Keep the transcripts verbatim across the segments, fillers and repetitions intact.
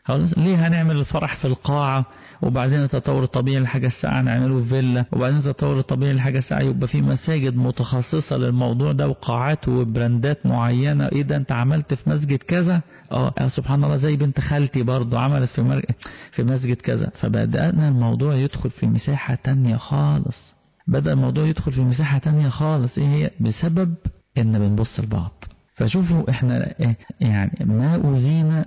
خلاص ليه هنعمل الفرح في القاعة وبعدين التطور الطبيعي للحاجة الساعة نعمله في فيلا، وبعدين التطور الطبيعي للحاجة الساعة يبقى في مساجد متخصصة للموضوع ده وقاعات وبراندات معينة. ايه ده انت عملت في مسجد كذا؟ اه سبحان الله، زي بنت خالتي برضو عملت في مر... في مسجد كذا. فبدأنا الموضوع يدخل في مساحة تانية خالص، بدأ الموضوع يدخل في مساحة تانية خالص. ايه هي؟ بسبب ان بنبص لبعض. فشوفوا احنا يعني ما أوذينا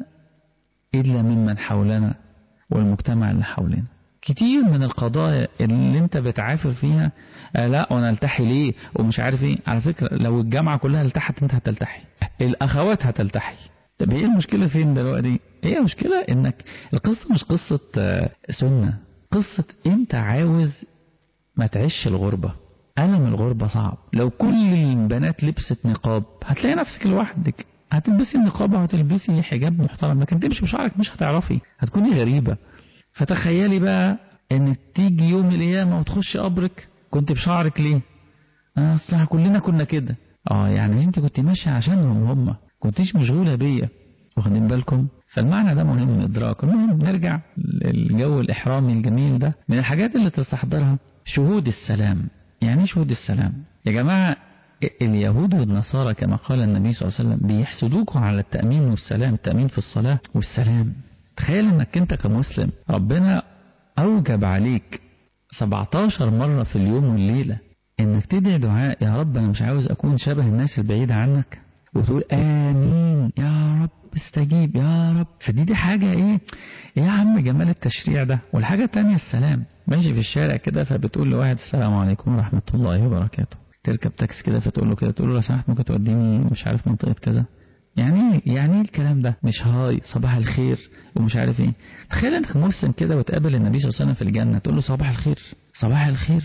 إلا ممن حولنا والمجتمع اللي حولنا. كتير من القضايا اللي انت بتعافر فيها آه لا وانا التحي ليه ومش عارف ايه. على فكرة لو الجامعة كلها التحت انت هتلتحي، الاخوات هتلتحي. طب ايه المشكلة فين دلوقتي؟ هي مشكلة انك القصة مش قصة آه سنة، قصة انت عاوز ما تعيش الغربة. ألم الغربة صعب. لو كل البنات لبست نقاب هتلاقي نفسك لوحدك، هتلبسي النقاب وهتلبسي حجاب محترم لكن تمشي بشعرك مش هتعرفي، هتكوني غريبة. فتخيلي بقى ان تيجي يوم القيامة وتخشي قبرك كنت بشعرك ليه؟ اه الصح كلنا كنا كده. اه يعني انت كنت ماشية عشانهم هم، كنتيش مشغولة بيا. واخدين بالكم؟ فالمعنى ده مهم ادراكه. المهم نرجع للجو الاحرامي الجميل ده. من الحاجات اللي تستحضرها شهود السلام. يعني شهود السلام يا جماعة، اليهود والنصارى كما قال النبي صلى الله عليه وسلم بيحسدوكم على التأمين والسلام، التأمين في الصلاة والسلام. تخيل انك انت كمسلم ربنا اوجب عليك سبعتاشر مرة في اليوم والليلة انك تدعي دعاء يا رب انا مش عاوز اكون شبه الناس البعيدة عنك، وتقول امين يا رب استجيب يا رب. فدي دي حاجة ايه يا عم جمال التشريع ده. والحاجة التانية السلام. ماشي في الشارع كده فبتقول لواحد السلام عليكم ورحمة الله وبركاته. تركب تاكسي كده فتقول له كده، تقول له لو سمحت ممكن توديني مش عارف منطقة كذا. يعني يعني ايه الكلام ده؟ مش هاي صباح الخير ومش عارف ايه. تخيل انك مسلم كده وتقابل النبي صلى الله عليه وسلم في الجنة تقول له صباح الخير صباح الخير.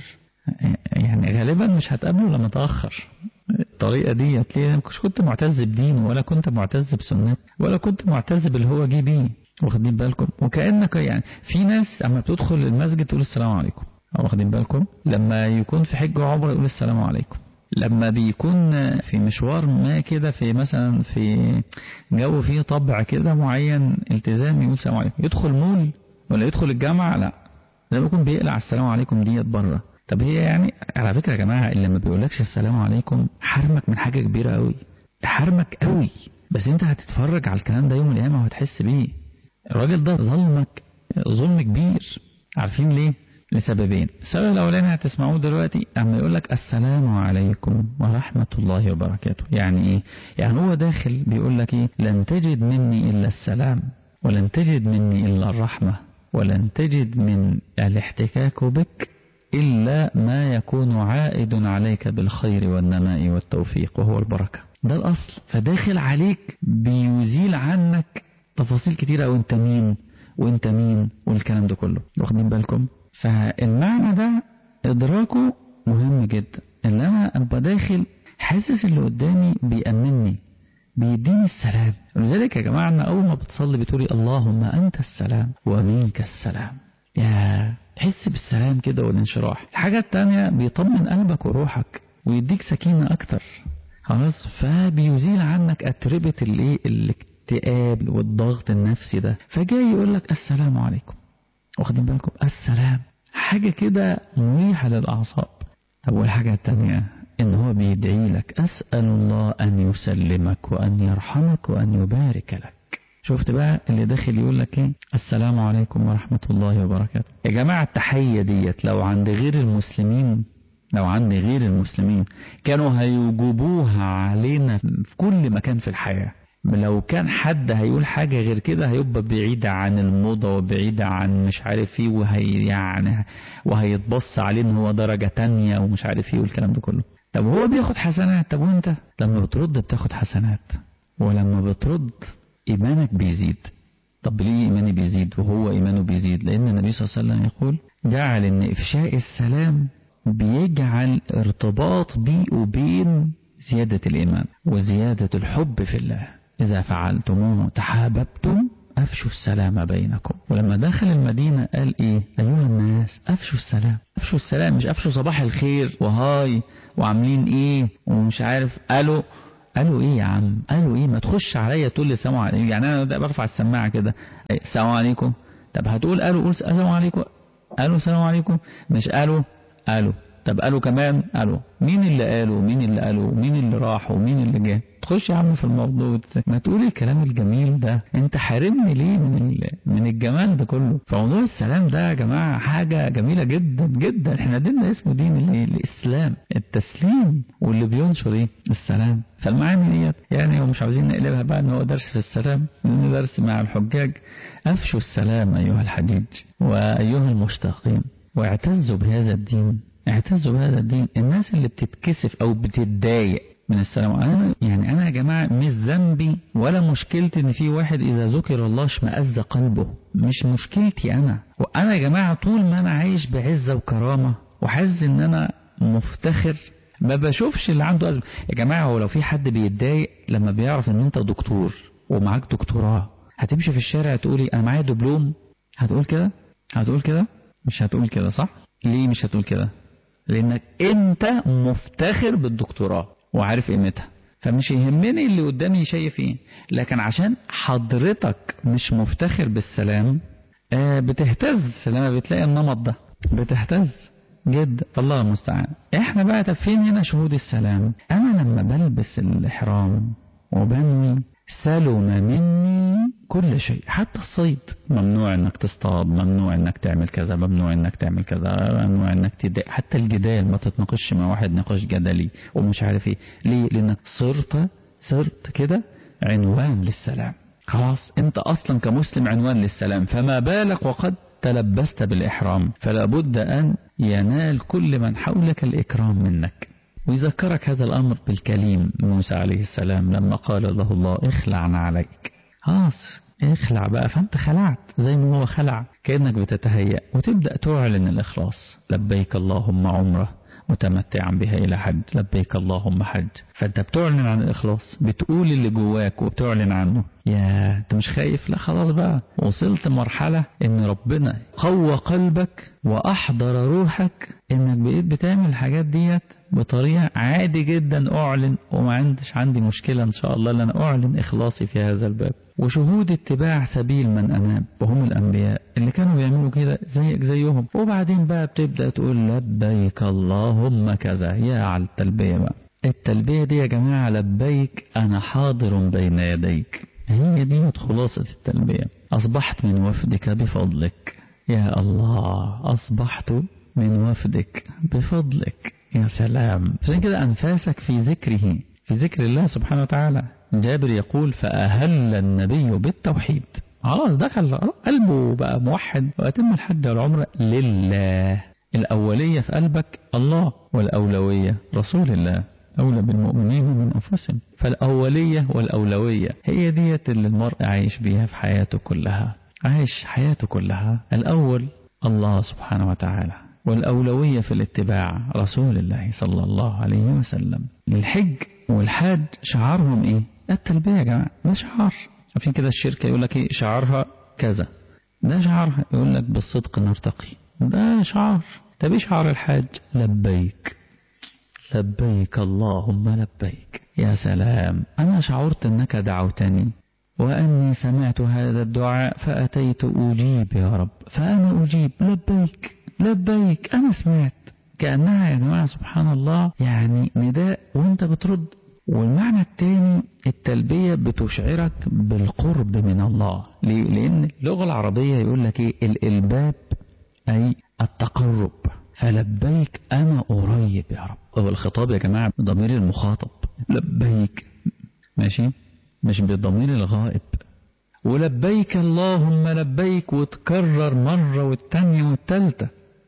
يعني غالبا مش هتقابله لما تأخر. الطريقة دي هتلاقي مش كنت معتز بدينه ولا كنت معتز بسنته ولا كنت معتز باللي هو جه بيه. واخدين بالكم؟ وكأنك يعني في ناس اما بتدخل المسجد تقول السلام عليكم. واخدين بالكم؟ لما يكون في حج وعمره يقول السلام عليكم. لما بيكون في مشوار ما كده في مثلا في جو فيه طبع كده معين التزام يقول السلام عليكم. يدخل مول ولا يدخل الجامعة لا لما يكون بيقلع السلام عليكم ديت بره. طب هي يعني على فكرة يا جماعة اللي ما بيقولكش السلام عليكم حرمك من حاجة كبيرة قوي، حرمك قوي. بس انت هتتفرج على الكلام ده يوم القيامة وهتحس بيه. الراجل ده ظلمك ظلم كبير. عارفين ليه؟ لسببين. السبب الأولاني هتسمعوه دلوقتي اما يقول لك السلام عليكم ورحمة الله وبركاته. يعني ايه؟ يعني هو داخل بيقول لك ايه؟ لن تجد مني إلا السلام ولن تجد مني إلا الرحمة ولن تجد من الاحتكاك بك إلا ما يكون عائد عليك بالخير والنماء والتوفيق وهو البركة. ده الأصل. فداخل عليك بيزيل عنك تفاصيل كتيرة وانت مين وانت مين والكلام ده كله. واخدين بالكم؟ فالمعنى ده إدراكه مهم جدا. اللي أنا أبقى داخل حاسس اللي قدامي بيأمنني بيديني السلام. ولذلك يا جماعة أنا أول ما بتصلي بتقولي اللهم أنت السلام ومنك السلام. يا تحس بالسلام كده والانشراح. الحاجة التانية بيطمن قلبك وروحك ويديك سكينة أكتر. خلاص فبيزيل عنك أتربة الايه الاكتئاب والضغط النفسي ده. فجاي يقول لك السلام عليكم. واخدين بالكم؟ السلام حاجة كده مريحة للأعصاب. طب والحاجة التانية إن هو بيدعي لك أسأل الله أن يسلمك وأن يرحمك وأن يبارك لك. شفت بقى اللي داخل يقول لك ايه؟ السلام عليكم ورحمة الله وبركاته. يا جماعة التحية ديت لو عند غير المسلمين لو عند غير المسلمين كانوا هيوجبوها علينا في كل مكان في الحياة. لو كان حد هيقول حاجة غير كده هيبقى بعيدة عن الموضة وبعيدة عن مش عارف ايه وهي يعني وهيتبص عليه ان هو درجة تانية ومش عارف ايه والكلام ده كله. طب هو بياخد حسنات. طب وانت لما بترد بتاخد حسنات ولما بترد إيمانك بيزيد. طب ليه إيماني بيزيد وهو إيمانه بيزيد؟ لأن النبي صلى الله عليه وسلم يقول جعل إن إفشاء السلام بيجعل ارتباط بي وبين زيادة الإيمان وزيادة الحب في الله. إذا فعلتموه تحاببتم أفشوا السلام بينكم. ولما دخل المدينة قال إيه؟ أيها الناس أفشوا السلام. أفشوا السلام مش أفشوا صباح الخير وهاي وعاملين إيه ومش عارف قالوا قالوا ايه يا عم؟ قالوا ايه؟ ما تخش عليا تقول لي السلام عليكم. يعني انا برفع السماعه كده السلام عليكم، طب هتقول قالوا قول السلام عليكم، قالوا السلام عليكم، مش قالوا قالوا، طب قالوا كمان قالوا. مين اللي قالوا مين اللي قالوا مين اللي راح ومين اللي جه؟ تخش يا عم في الموضوع، ما تقول الكلام الجميل ده. انت حارمني ليه من من الجمال ده كله؟ فموضوع السلام ده يا جماعه حاجه جميله جدا جدا. احنا ديننا اسمه دين الايه؟ الاسلام، التسليم، واللي بينشر ايه؟ السلام. فالمعاني ديت يعني ومش عاوزين نقلبها بقى ان هو درس في السلام، ان درس مع الحجاج. افشوا السلام ايها الحجيج وايها المشتاقين، واعتزوا بهذا الدين، اعتزوا بهذا الدين. الناس اللي بتتكسف او بتتضايق من السلام، أنا يعني أنا يا جماعة مش ذنبي ولا مشكلتي إن في واحد إذا ذكر الله اشمئز قلبه، مش مشكلتي أنا. وأنا يا جماعة طول ما أنا عايش بعزة وكرامة وحاسس إن أنا مفتخر ما بشوفش اللي عنده أزمة. يا جماعة هو لو في حد بيتضايق لما بيعرف إن أنت دكتور ومعاك دكتوراه، هتمشي في الشارع تقولي أنا معايا دبلوم؟ هتقول كده؟ هتقول كده؟ مش هتقول كده صح؟ ليه مش هتقول كده؟ لأنك أنت مفتخر بالدكتوراه وعارف قيمتها، فمش يهمني اللي قدامي شايف ايه. لكن عشان حضرتك مش مفتخر بالسلام آه بتهتز لما بتلاقي النمط ده، بتهتز جدا. الله المستعان. احنا بقى طب فين هنا شهود السلام؟ انا لما بلبس الاحرام وبنوي سلم مني كل شيء، حتى الصيد. ممنوع انك تصطاد، ممنوع انك تعمل كذا، ممنوع انك تعمل كذا، ممنوع انك تدق. حتى الجدال ما تتناقش مع واحد نقاش جدلي ومش عارف ايه. ليه؟ لانك صرت صرت كده عنوان للسلام. خلاص انت اصلا كمسلم عنوان للسلام، فما بالك وقد تلبست بالاحرام. فلا بد ان ينال كل من حولك الاكرام منك. ويذكرك هذا الأمر بالكليم موسى عليه السلام لما قال له الله اخلعنا عليك. خلاص اخلع بقى، فانت خلعت زي ما هو خلع، كأنك بتتهيأ وتبدأ تعلن الإخلاص. لبيك اللهم عمره متمتعا بها إلى حج، لبيك اللهم حج. فانت بتعلن عن الإخلاص، بتقول اللي جواك وبتعلن عنه. يا انت مش خايف؟ لا خلاص بقى وصلت مرحلة ان ربنا قوى قلبك وأحضر روحك انك بقيت بتعمل الحاجات ديت بطريقة عادي جدا. أعلن وما عندش عندي مشكلة إن شاء الله لأن أعلن إخلاصي في هذا الباب. وشهود اتباع سبيل من أناب وهم الأنبياء اللي كانوا بيعملوا كده زيك زيهم. وبعدين بقى بتبدأ تقول لبيك اللهم كذا. يا على التلبية بقى. التلبية دي يا جماعة لبيك أنا حاضر بين يديك، هي دي خلاصة التلبية. أصبحت من وفدك بفضلك يا الله، أصبحت من وفدك بفضلك. يا سلام. عشان كده أنفاسك في ذكره، في ذكر الله سبحانه وتعالى. جابر يقول فأهل النبي بالتوحيد، خلاص دخل قلبه بقى موحد. وأتم الحج والعمرة لله. الأولية في قلبك الله، والأولوية رسول الله، أولى بالمؤمنين من أنفسهم. فالأولية والأولوية هي ديت اللي المرء عايش بيها في حياته كلها، عايش حياته كلها. الأول الله سبحانه وتعالى، والأولوية في الاتباع رسول الله صلى الله عليه وسلم. الحج والحاج شعارهم ايه؟ التلبية يا جماعة، ده شعار. عشان كده الشركة يقول لك ايه شعارها كذا، ده شعارها يقول لك بالصدق نرتقي، ده شعار. طب ايه شعار الحاج؟ لبيك لبيك اللهم لبيك. يا سلام. أنا شعرت أنك دعوتني وأني سمعت هذا الدعاء فأتيت أجيب يا رب، فأنا أجيب لبيك لبيك. أنا سمعت كأنها يا جماعة سبحان الله يعني نداء وانت بترد. والمعنى الثاني التلبية بتشعرك بالقرب من الله. ليه؟ لأن اللغة العربية يقول لك ايه الإلباب أي التقرب. فلبيك أنا قريب يا رب. هو الخطاب يا جماعة بضمير المخاطب لبيك، ماشي، مش بضمير الغائب. ولبيك اللهم لبيك وتكرر مرة والتانية والتالتة،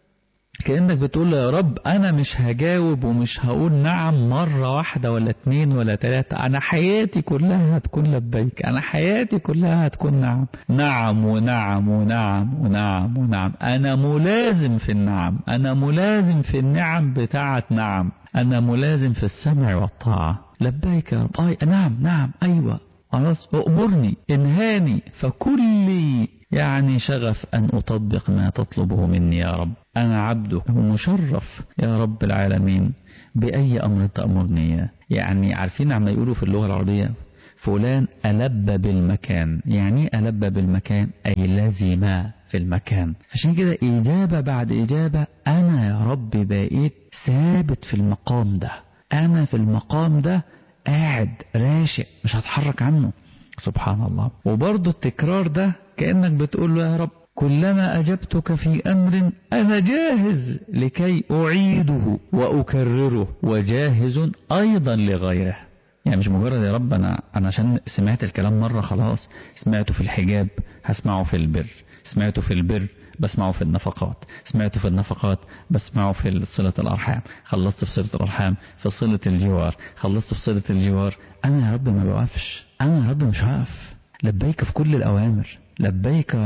كأنك بتقول يا رب أنا مش هجاوب ومش هقول نعم مرة واحدة ولا اتنين ولا تلاتة، أنا حياتي كلها هتكون لبيك، أنا حياتي كلها هتكون نعم نعم ونعم ونعم ونعم ونعم. أنا ملازم في النعم، أنا ملازم في النعم بتاعت نعم، أنا ملازم في السمع والطاعة. لبيك يا رب. آي نعم نعم أيوة خلاص أؤمرني انهاني فكلي يعني شغف أن أطبق ما تطلبه مني يا رب. أنا عبدك مشرف يا رب العالمين، بأي أمر تأمرني. يعني عارفين عما يقولوا في اللغة العربية فلان ألب بالمكان. يعني ألب بالمكان أي لازم في المكان. عشان كده إجابة بعد إجابة، أنا يا رب بقيت ثابت في المقام ده، أنا في المقام ده قاعد راشق مش هتحرك عنه. سبحان الله. وبرضو التكرار ده كأنك بتقول له يا رب كلما أجبتك في أمر أنا جاهز لكي أعيده وأكرره وجاهز أيضا لغيره. يعني مش مجرد يا رب أنا, أنا عشان سمعت الكلام مرة خلاص، سمعته في الحجاب هسمعه في البر، سمعته في البر بسمعه في النفقات، سمعته في النفقات بسمعه في صلة الأرحام، خلصت في صلة الأرحام في صلة الجوار، خلصت في صلة الجوار. أنا يا رب ما بوقفش، أنا يا رب مش هقف، لبيك في كل الأوامر، لبيك.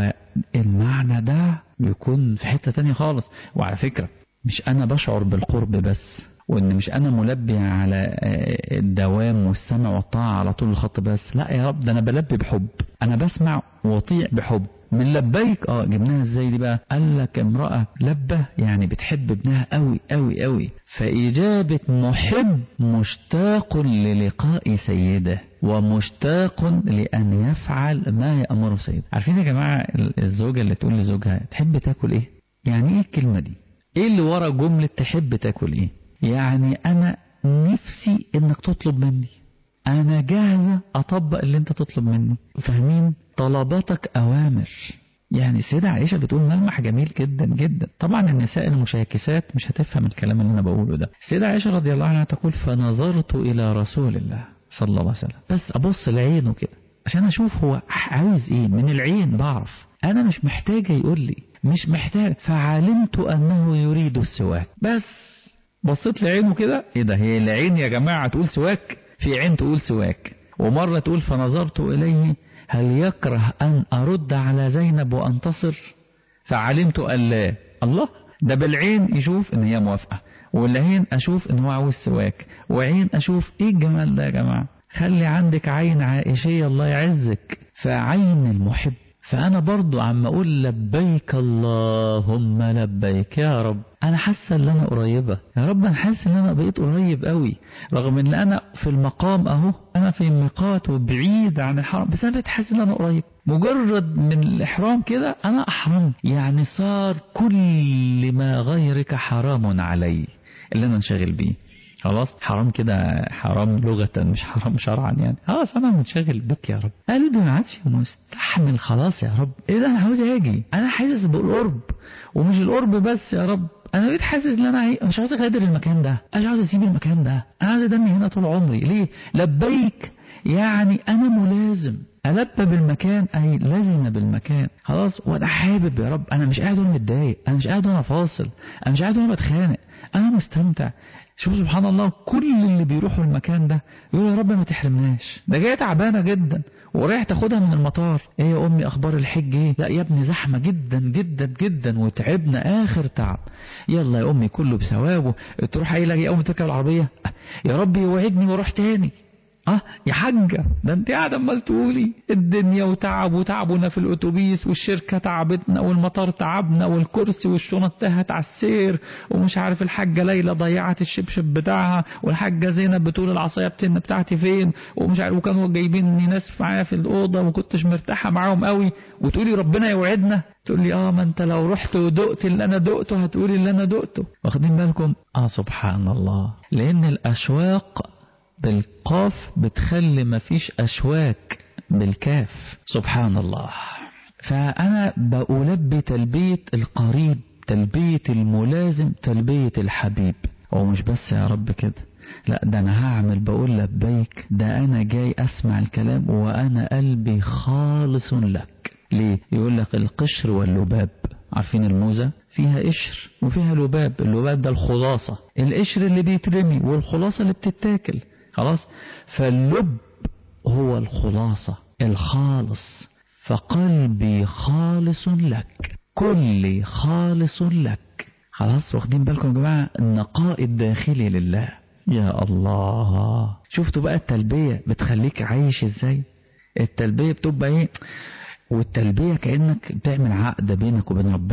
المعنى ده بيكون في حتة تانية خالص. وعلى فكرة مش أنا بشعر بالقرب بس، وإن مش أنا ملبي على الدوام والسمع والطاعة على طول الخط بس، لا يا رب ده أنا بلبي بحب، أنا بسمع وطيع بحب. من لبيك اه جبناها ازاي دي بقى؟ قال لك امرأة لبة يعني بتحب ابنها قوي قوي قوي، فإجابة محب مشتاق للقاء سيده ومشتاق لأن يفعل ما يأمره سيده. عارفين يا جماعة الزوجة اللي تقول لزوجها تحب تاكل ايه؟ يعني ايه الكلمة دي؟ ايه اللي ورا جملة تحب تاكل ايه؟ يعني انا نفسي انك تطلب مني، انا جاهزة اطبق اللي انت تطلب مني. فاهمين؟ طلباتك اوامر. يعني السيدة عائشة بتقول ملمح جميل جدا جدا. طبعا النساء المشاكسات مش هتفهم الكلام اللي انا بقوله ده. السيدة عائشة رضي الله عنها تقول فنظرت الى رسول الله صلى الله عليه وسلم، بس ابص لعينه كده عشان اشوف هو عاوز ايه. من العين بعرف، انا مش محتاجة يقول لي، مش محتاج. فعلمت انه يريد السواك، بس بصيت لعينه كده. ايه ده؟ هي العين يا جماعة تقول سواك؟ في عين تقول سواك. ومرة تقول فنظرت إليه هل يكره أن أرد على زينب وأنتصر؟ فعلمت أن لا. الله، ده بالعين يشوف إن هي موافقة، والعين أشوف إن هو عاوز سواك، وعين أشوف إيه الجمال ده يا جماعة. خلي عندك عين عائشية الله يعزك، فعين المحب. فأنا برضو عم أقول لبيك اللهم لبيك يا رب. أنا حاسة إن أنا قريبة يا رب، أنا حاسة إن أنا بقيت قريب قوي، رغم إن أنا في المقام أهو، أنا في الميقات وبعيد عن الحرم، بس أنا بقيت حاسة إن أنا قريب. مجرد من الإحرام كده أنا أحرم، يعني صار كل ما غيرك حرام علي اللي أنا انشغل بيه. خلاص حرام كده، حرام لغة مش حرام شرعا. يعني خلاص انا منشغل بك يا رب، قلبي ما عادش مستحمل خلاص يا رب. ايه ده؟ انا عاوز اجي، انا حاسس بالقرب، ومش القرب بس يا رب، انا بقيت حاسس ان انا عاي... مش عاوز اغادر المكان ده، مش عاوز اسيب المكان ده، انا عاوز ادني هنا طول عمري. ليه؟ لبيك يعني انا ملازم. ألب بالمكان أي لازم بالمكان. خلاص وأنا حابب يا رب، أنا مش قاعد وأنا متضايق، أنا مش قاعد وأنا فاصل، أنا مش قاعد وأنا بتخانق، أنا مستمتع. شوف سبحان الله، كل اللي بيروحوا المكان ده يقولوا يا رب ما تحرمناش، ده جاية تعبانة جدا ورايح تاخدها من المطار. ايه يا امي اخبار الحج ايه؟ لا يا ابني زحمة جدا جدا جدا وتعبنا اخر تعب. يلا يا امي كله بثوابه. تروح قايله يا امي تركب العربية، يا رب يوعدني واروح تاني. اه يا حاجة، ده انت قاعدة امال تقولي الدنيا وتعب، وتعبنا في الاتوبيس، والشركة تعبتنا، والمطار تعبنا، والكرسي والشنط تهت على السير، ومش عارف الحاجة ليلى ضيعت الشبشب بتاعها، والحاجة زينب بتقول العصاية بتن بتاعتي فين، ومش عارف، وكانوا جايبيني ناس معايا في الأوضة وكنتش مرتاحة معاهم قوي، وتقولي ربنا يوعدنا. تقول لي اه ما انت لو رحت ودقت اللي انا دقته هتقولي اللي انا دقته. واخدين بالكم؟ اه سبحان الله، لان الاشواق بالقاف بتخلي مفيش أشواك بالكاف. سبحان الله. فأنا بألبي تلبية القريب، تلبية الملازم، تلبية الحبيب. ومش بس يا رب كده، لا ده أنا هعمل بقول لبيك، ده أنا جاي أسمع الكلام وأنا قلبي خالص لك. ليه؟ يقول لك القشر واللباب. عارفين الموزة فيها قشر وفيها لباب، اللباب ده الخلاصة، القشر اللي بيترمي والخلاصة اللي بتتاكل. خلاص، فاللب هو الخلاصة الخالص. فقلبي خالص لك، كلي خالص لك. خلاص واخدين بالكم يا جماعة؟ النقاء الداخلي لله. يا الله، شفتوا بقى التلبية بتخليك عايش ازاي؟ التلبية بتبقى ايه؟ والتلبية كأنك بتعمل عقد بينك وبين ربنا.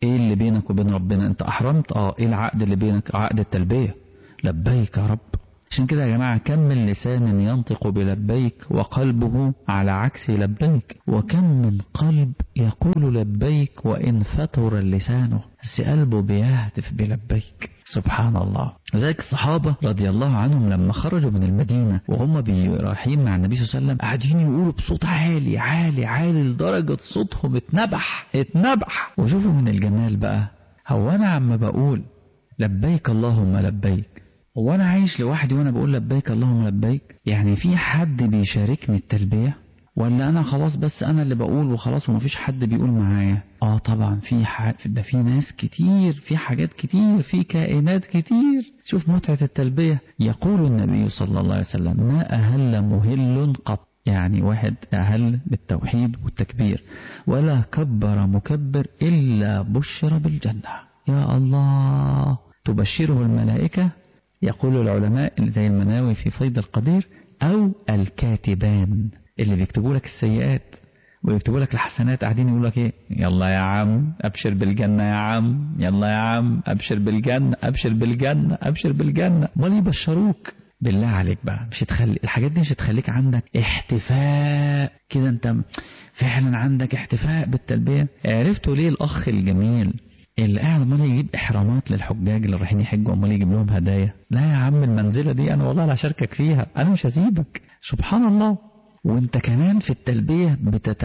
ايه اللي بينك وبين ربنا؟ انت احرمت، اه ايه العقد اللي بينك؟ عقد التلبية، لبيك يا رب. عشان كده يا جماعة كم من لسان ينطق بلبيك وقلبه على عكس لبيك، وكم من قلب يقول لبيك وإن فتر لسانه بس قلبه بيهتف بلبيك. سبحان الله. وذلك الصحابة رضي الله عنهم لما خرجوا من المدينة وهم رايحين مع النبي صلى الله عليه وسلم قاعدين يقولوا بصوت عالي عالي عالي لدرجة صوتهم اتنبح اتنبح. وشوفوا من الجمال بقى، هو أنا عم بقول لبيك اللهم لبيك، هو أنا عايش لوحدي وأنا بقول لبيك اللهم لبيك؟ يعني في حد بيشاركني التلبية ولا أنا خلاص بس أنا اللي بقول وخلاص ومفيش حد بيقول معايا؟ آه طبعا في حد، ده في ناس كتير، في حاجات كتير، في كائنات كتير. شوف متعة التلبية. يقول النبي صلى الله عليه وسلم ما أهل مهل قط، يعني واحد أهل بالتوحيد والتكبير ولا كبر مكبر إلا بشر بالجنة. يا الله. تبشره الملائكة، يقول العلماء اللي زي المناوي في فيض القدير، أو الكاتبان اللي بيكتبوا لك السيئات ويكتبوا لك الحسنات، قاعدين يقول لك ايه؟ يلا يا عم ابشر بالجنة، يا عم يلا يا عم ابشر بالجنة، ابشر بالجنة، ابشر بالجنة. امال يبشروك؟ بالله عليك بقى مش تخلي الحاجات دي مش تخليك عندك احتفاء كده؟ انت فعلا عندك احتفاء بالتلبية؟ عرفتوا ليه الاخ الجميل اللي قاعد امال يجيب احرامات للحجاج اللي رايحين يحجوا امال يجيب لهم هدايا؟ لا يا عم المنزله دي انا والله لا اشاركك فيها، انا مش هسيبك. سبحان الله. وانت كمان في التلبيه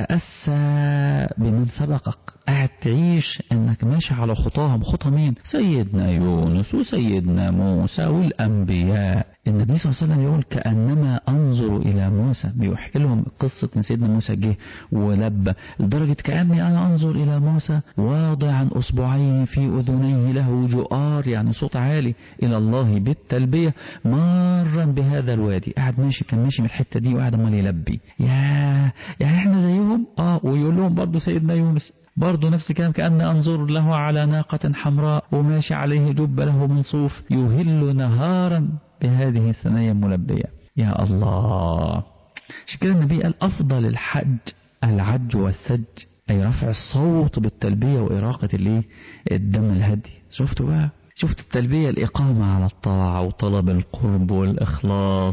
بتتاسى بمن سبقك، قاعد تعيش انك ماشي على خطاهم. خطى مين؟ سيدنا يونس وسيدنا موسى والانبياء. النبي صلى الله عليه وسلم يقول كأنما أنظر إلى موسى، بيحكي لهم قصة إن سيدنا موسى جه ولبى لدرجة كأني أنا أنظر إلى موسى واضعا أصبعيه في أذنيه له جؤار، يعني صوت عالي إلى الله بالتلبية، مارا بهذا الوادي. قاعد ماشي، كان ماشي من الحتة دي وقاعد أمال يلبي. يا يعني إحنا زيهم؟ آه. ويقول لهم برضو سيدنا يونس برضو نفس الكلام، كأن أنظر له على ناقة حمراء وماشي عليه جب له من صوف يهل نهارا بهذه الثنايا الملبية. يا الله. عشان كده النبي قال أفضل الحج العج والسج، أي رفع الصوت بالتلبية وإراقة الايه الدم الهدي. شفتوا بقى؟ شفتوا التلبية الإقامة على الطاعة وطلب القرب والإخلاص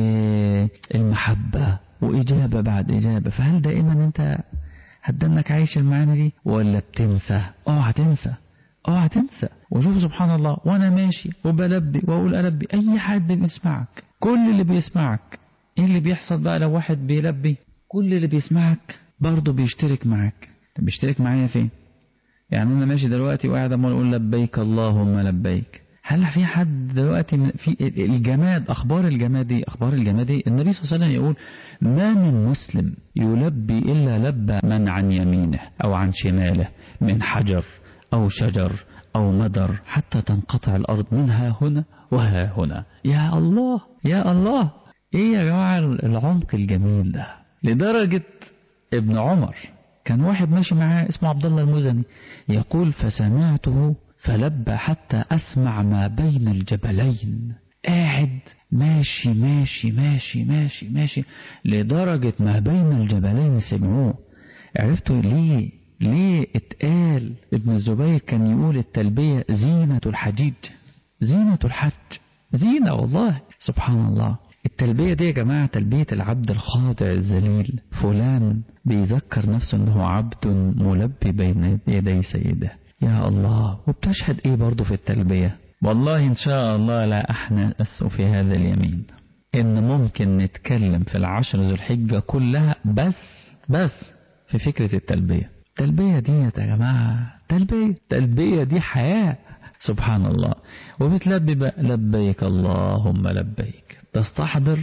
والمحبة وإجابة بعد إجابة. فهل دائما أنت هتدنك عايش المعاني دي ولا بتنسى؟ اوعى تنسى، اوعى تنسى. وشوف سبحان الله، وانا ماشي وبلبي واقول البي، اي حد بيسمعك، كل اللي بيسمعك. ايه اللي بيحصل بقى لو واحد بيلبي؟ كل اللي بيسمعك برضه بيشترك معاك. طب بيشترك معايا فين؟ يعني انا ماشي دلوقتي وقاعد امال اقول لبيك اللهم لبيك، هل في حد دلوقتي في الجماد؟ اخبار الجماد دي، اخبار الجماد دي النبي صلى الله عليه وسلم يقول ما من مسلم يلبي الا لبى من عن يمينه او عن شماله من حجر او شجر او مدر حتى تنقطع الارض منها هنا وها هنا. يا الله يا الله. ايه يا جماعه العمق الجميل ده؟ لدرجه ابن عمر كان واحد ماشي معاه اسمه عبد الله المزني، يقول فسمعته فلبى حتى أسمع ما بين الجبلين. قاعد ماشي ماشي ماشي ماشي ماشي لدرجة ما بين الجبلين سمعوه. عرفتوا ليه؟ ليه اتقال؟ ابن الزبير كان يقول التلبية زينة الحجيج، زينة الحج، زينة والله. سبحان الله. التلبية دي يا جماعة تلبية العبد الخاضع الذليل، فلان بيذكر نفسه انه عبد ملبي بين يدي سيده. يا الله. وبتشهد ايه برضو في التلبية؟ والله ان شاء الله لا احنس في هذا اليمين ان ممكن نتكلم في العشر ذو الحجة كلها بس بس في فكرة التلبية. التلبية دي يا جماعة تلبية، تلبية دي حياة. سبحان الله. وبتلبي بقى لبيك اللهم لبيك، تستحضر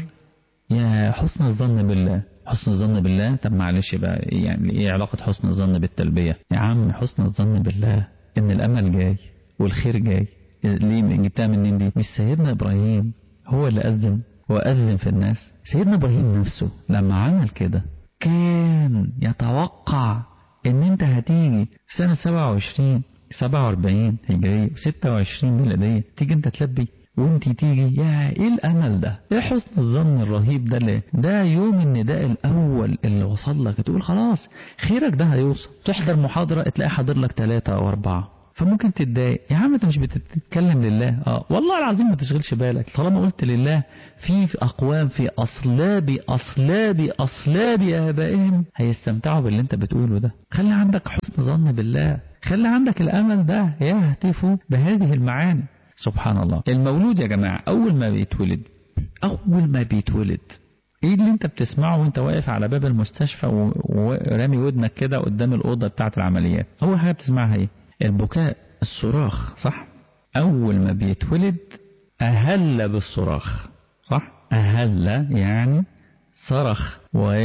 يا حسن الظن بالله. حسن الظن بالله، طب معلش بقى يعني ايه علاقة حسن الظن بالتلبية؟ يا عم حسن الظن بالله ان الامل جاي والخير جاي. ليه جبتها منين دي؟ مش سيدنا ابراهيم هو اللي اذن واذن في الناس؟ سيدنا ابراهيم نفسه لما عمل كده كان يتوقع ان انت هتيجي سنة سبعة وعشرين سبعة وأربعين هجرية وستة وعشرين ميلادية تيجي انت تلبي؟ وانت تيجي يا ايه الامل ده، ايه حسن الظن الرهيب ده، ليه ده يوم النداء الاول اللي وصل لك تقول خلاص خيرك ده هيوصل. تحضر محاضرة تلاقي حاضر لك ثلاثة او اربعة، فممكن تتضايق. يا عم انت مش بتتكلم لله؟ اه والله العظيم ما تشغلش بالك، طالما قلت لله في اقوام في اصلاب اصلاب اصلاب ابائهم هيستمتعوا باللي انت بتقوله ده. خلي عندك حسن ظن بالله، خلي عندك الامل ده يهتف بهذه المعاني. سبحان الله. المولود يا جماعة أول ما بيتولد أول ما بيتولد إيه اللي أنت بتسمعه وأنت واقف على باب المستشفى ورامي ودنك كده قدام الأوضة بتاعة العمليات؟ أول حاجة بتسمعها إيه؟ البكاء، الصراخ، صح؟ أول ما بيتولد أهل بالصراخ، صح؟ أهل يعني صرخ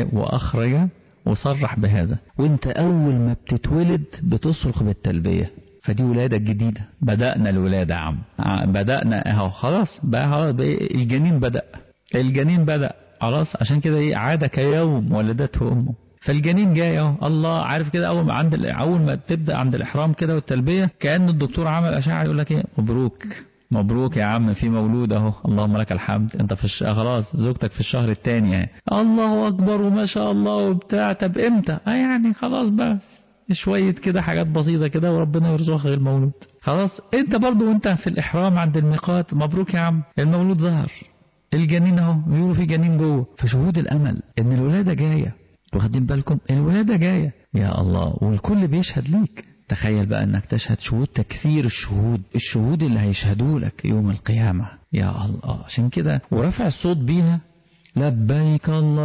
وأخرج وصرح بهذا. وأنت أول ما بتتولد بتصرخ بالتلبية. فدي ولادة جديدة، بدأنا الولادة يا عم، بدأنا اهو خلاص بقى الجنين بدأ الجنين بدأ خلاص. عشان كده ايه عاد كيوم ولدته امه. فالجنين جاي اهو، الله عارف كده. اول ما عند اول ما تبدأ عند الاحرام كده والتلبية كأن الدكتور عمل اشعة يقول لك ايه مبروك مبروك يا عم في مولود اهو، اللهم لك الحمد، انت في الش... خلاص زوجتك في الشهر الثاني اهي، الله اكبر وما شاء الله وبتاع. طب امتى؟ اه يعني خلاص بس شوية كده حاجات بسيطة كده وربنا يرزقك غير مولود. خلاص انت برضو وانت في الاحرام عند الميقات مبروك يا عم المولود ظهر، الجنين اهو بيقولوا في جنين جوه. فشهود الامل ان الولادة جاية، واخدين بالكم الولادة جاية يا الله، والكل بيشهد ليك. تخيل بقى انك تشهد شهود تكثير الشهود، الشهود اللي هيشهدوا لك يوم القيامة يا الله. عشان كده ورفع الصوت بيها لبيك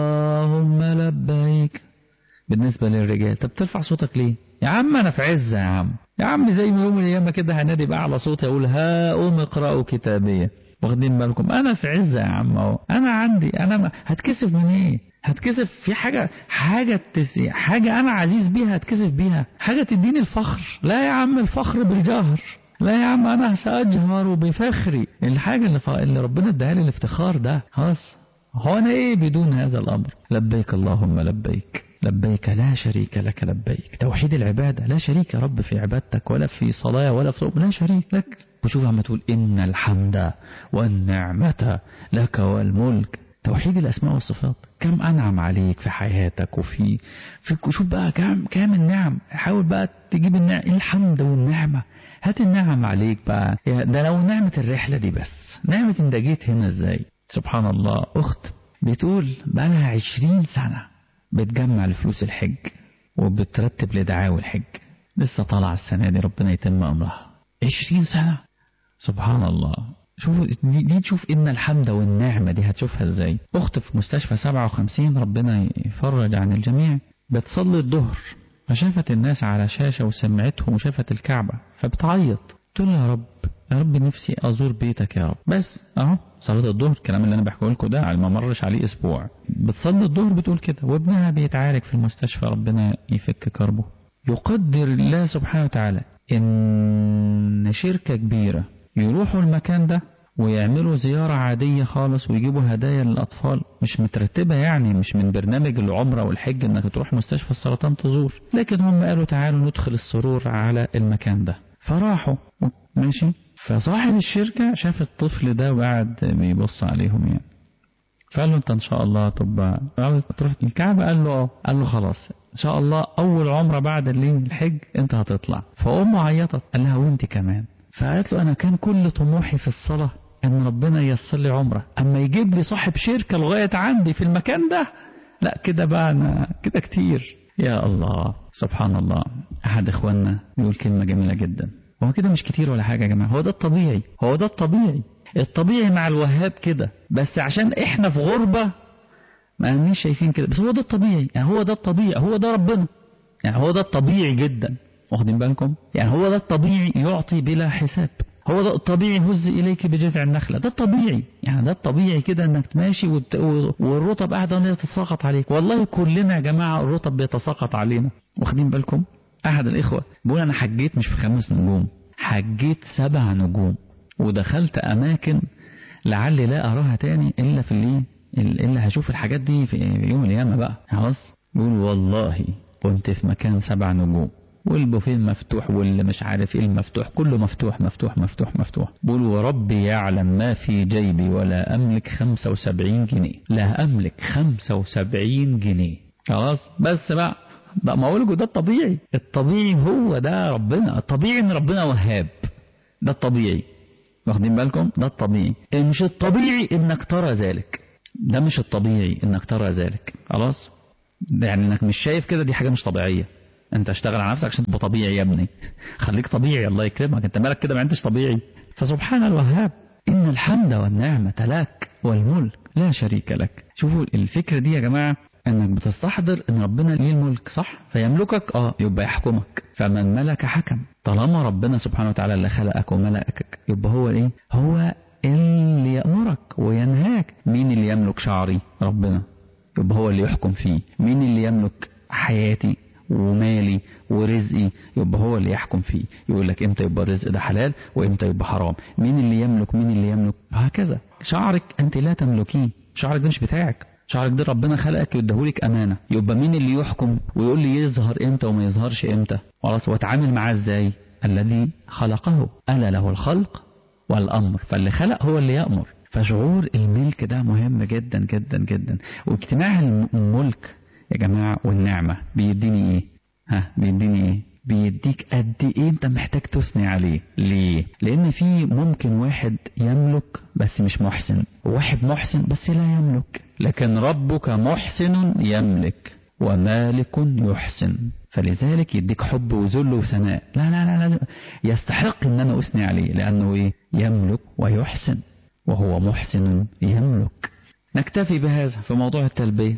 اللهم لبيك بالنسبة للرجال. طب ترفع صوتك ليه يا عم؟ انا في عزة يا عم، يا عم زي ما يوم الايام كده هنادي بأعلى صوت اقول ها ام اقرأوا كتابية، واخدين بالكم انا في عزة يا عم اهو، انا عندي انا ما هتكسف من ايه؟ هتكسف في حاجة حاجة تسي حاجة انا عزيز بيها هتكسف بيها؟ حاجة تديني الفخر؟ لا يا عم الفخر بالجهر، لا يا عم انا سأجهر بفخري. الحاجة اللي, ف... اللي ربنا اداها لي الافتخار ده خلاص. هو انا ايه بدون هذا الامر؟ لبيك اللهم لبيك لبيك لا شريك لك لبيك. توحيد العبادة، لا شريك يا رب في عبادتك ولا في صلاة ولا في صوم، لا شريك لك. وشوف عم تقول إن الحمد والنعمة لك والملك. توحيد الأسماء والصفات. كم أنعم عليك في حياتك وفي في شوف بقى كم كم النعم. حاول بقى تجيب النعم الحمد والنعمة، هات النعم عليك بقى. ده لو نعمة الرحلة دي بس، نعمة انت جيت هنا ازاي. سبحان الله. أخت بتقول بقى لها عشرين سنة بتجمع لفلوس الحج وبترتب لدعاوي الحج، لسه طالعة السنة دي ربنا يتم أمرها. عشرين سنة سبحان الله. شوفوا دي, دي تشوف إن الحمد والنعمة دي هتشوفها إزاي. أخت في مستشفى سبعة وخمسين ربنا يفرج عن الجميع، بتصلي الظهر فشافت الناس على شاشة وسمعتهم وشافت الكعبة فبتعيط تقول يا رب يا رب نفسي أزور بيتك يا رب. بس أهو صلاة الظهر الكلام اللي أنا بحكيه لكم ده على ما مرش عليه أسبوع، بتصلي الظهر بتقول كده، وابنها بيتعالج في المستشفى ربنا يفك كربه. يقدر الله سبحانه وتعالى إن شركة كبيرة يروحوا المكان ده ويعملوا زيارة عادية خالص ويجيبوا هدايا للأطفال، مش مترتبة يعني، مش من برنامج العمرة والحج انك تروح مستشفى السرطان تزور، لكن هم قالوا تعالوا ندخل السرور على المكان ده. فراحوا ماشي، فصاحب الشركة شاف الطفل ده وقعد بيبص عليهم يعني، فقال له انت ان شاء الله طب عاوز تروح الكعبة؟ قال له اه. قال له خلاص ان شاء الله اول عمرة بعد الحج انت هتطلع. فامه عيطت، قال لها وانت كمان؟ فقالت له انا كان كل طموحي في الصلاة ان ربنا ييسر لي عمرة، اما يجيب لي صاحب شركة لغاية عندي في المكان ده، لا كده بقى انا كده كتير. يا الله سبحان الله. احد اخواننا بيقول كلمة جميلة جدا، هو كده مش كتير ولا حاجة يا جماعة، هو ده الطبيعي، هو ده الطبيعي. الطبيعي مع الوهاب كده، بس عشان احنا في غربة ما مش شايفين كده، بس هو ده الطبيعي، يعني هو ده الطبيعي، هو ده ربنا، يعني هو ده الطبيعي جدا، واخدين بالكم؟ يعني هو ده الطبيعي يعطي بلا حساب، هو ده الطبيعي هز إليك بجذع النخلة، ده الطبيعي، يعني ده الطبيعي كده انك تماشي وت... والرطب قاعدة تتساقط عليك. والله كلنا يا جماعة الرطب بيتساقط علينا، واخدين بالكم؟ أحد الإخوة بيقول أنا حجيت مش في خمس نجوم، حجيت سبع نجوم، ودخلت أماكن لعلي لا أراها تاني إلا في اللي إلا هشوف الحاجات دي في يوم القيامة بقى خلاص. بيقول والله كنت في مكان سبع نجوم والبوفيه مفتوح واللي مش عارف ايه المفتوح، كله مفتوح مفتوح مفتوح مفتوح. بقول وربي يعلم ما في جيبي ولا أملك خمسة وسبعين جنيه، لا أملك خمسة وسبعين جنيه. خلاص بس بقى بقى ما أقولك ده الطبيعي. الطبيعي هو ده ربنا، الطبيعي إن ربنا وهاب، ده الطبيعي. واخدين بالكم؟ ده الطبيعي. مش الطبيعي إنك ترى ذلك، ده مش الطبيعي إنك ترى ذلك. خلاص يعني إنك مش شايف كده، دي حاجة مش طبيعية. انت اشتغل على نفسك عشان تبقى طبيعي يا ابني، خليك طبيعي الله يكرمك. انت مالك كده ما انتش طبيعي؟ فسبحان الوهاب، ان الحمد والنعمة لك والملك لا شريك لك. شوفوا الفكرة دي يا جماعة، انك بتستحضر ان ربنا ليه الملك صح، فيملكك اه يبقى يحكمك. فمن ملك حكم. طالما ربنا سبحانه وتعالى اللي خلقك وملكك يبقى هو ايه؟ هو اللي يأمرك وينهاك. مين اللي يملك شعري؟ ربنا، يبقى هو اللي يحكم فيه. مين اللي يملك حياتي ومالي ورزقي؟ يبقى هو اللي يحكم فيه، يقول لك امتى يبقى الرزق ده حلال وامتى يبقى حرام. مين اللي يملك مين اللي يملك هكذا. شعرك انت لا تملكيه، شعرك ده مش بتاعك، شعرك ده ربنا خلقك يديهولك امانه. يبقى مين اللي يحكم ويقول لي يظهر امتى وما يظهرش امتى؟ خلاص واتعامل معاه ازاي؟ الذي خلقه، الا له الخلق والامر. فاللي خلق هو اللي يأمر. فشعور الملك ده مهم جدا جدا جدا. واجتماع الملك يا جماعة والنعمة بيديني ايه؟ ها بيديني ايه؟ بيديك قد ايه انت محتاج تثني عليه. ليه؟ لان في ممكن واحد يملك بس مش محسن، وواحد محسن بس لا يملك. لكن ربك محسن يملك ومالك يحسن، فلذلك يديك حب وذل وثناء. لا لا لا لازم يستحق ان انا اثني عليه، لانه ايه؟ يملك ويحسن وهو محسن يملك. نكتفي بهذا في موضوع التلبية.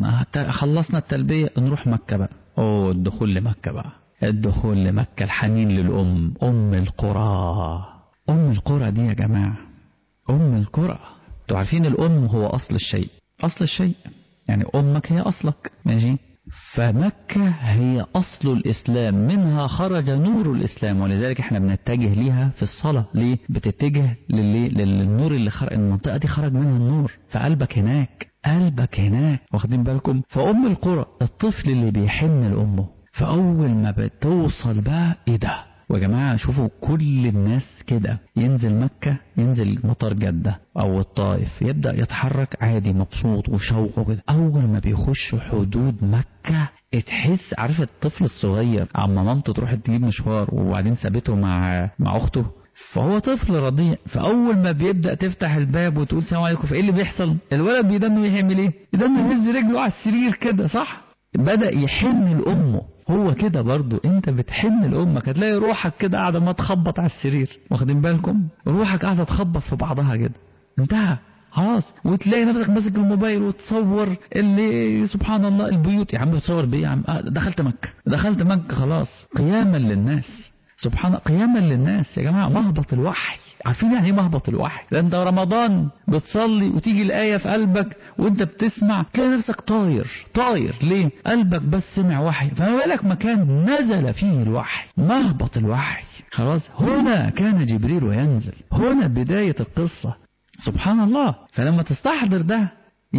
خلصنا التلبية نروح مكة بقى. اوه الدخول لمكة بقى، الدخول لمكة، الحنين للأم، أم القرى. أم القرى دي يا جماعة، أم القرى. انتوا عارفين الأم هو أصل الشيء، أصل الشيء يعني أمك هي أصلك، ماشي؟ فمكة هي أصل الإسلام، منها خرج نور الإسلام، ولذلك احنا بنتجه ليها في الصلاة. ليه؟ بتتجه للي للنور اللي خرج، المنطقة دي خرج منها النور، فقلبك هناك، قلبك هناك. واخدين بالكم؟ فأم القرى الطفل اللي بيحن لأمه، فأول ما بتوصل بقى إيه ده؟ ويا جماعة شوفوا كل الناس كده، ينزل مكة، ينزل مطار جدة أو الطائف، يبدأ يتحرك عادي مبسوط وشوقه كده. أول ما بيخش حدود مكة تحس، عارف الطفل الصغير عما مامته تروح تجيب مشوار وبعدين سابته مع مع أخته، فهو طفل رضيع، فأول ما بيبدأ تفتح الباب وتقول السلام عليكم، فإيه اللي بيحصل؟ الولد بيدنه يعمل إيه؟ يدنه يهز رجله على السرير كده، صح؟ بدأ يحن لأمه. هو كده برضو انت بتحن لأمك، هتلاقي روحك كده قاعدة ما تخبط على السرير. واخدين بالكم؟ روحك قاعدة تخبط في بعضها كده، انتهى خلاص. وتلاقي نفسك ماسك الموبايل وتصور اللي سبحان الله البيوت. يا عم بتصور بيه يا عم؟ آه دخلت مكة، دخلت مكة خلاص، قياما للناس. سبحان الله، قياما للناس يا جماعة. مهبط الوحي، عارفين يعني ايه مهبط الوحي؟ ده انت رمضان بتصلي وتيجي الآية في قلبك وانت بتسمع تلاقي نفسك طاير طاير. ليه؟ قلبك بس سمع وحي، فما بالك مكان نزل فيه الوحي، مهبط الوحي. خلاص هنا كان جبريل ينزل، هنا بداية القصة. سبحان الله. فلما تستحضر ده،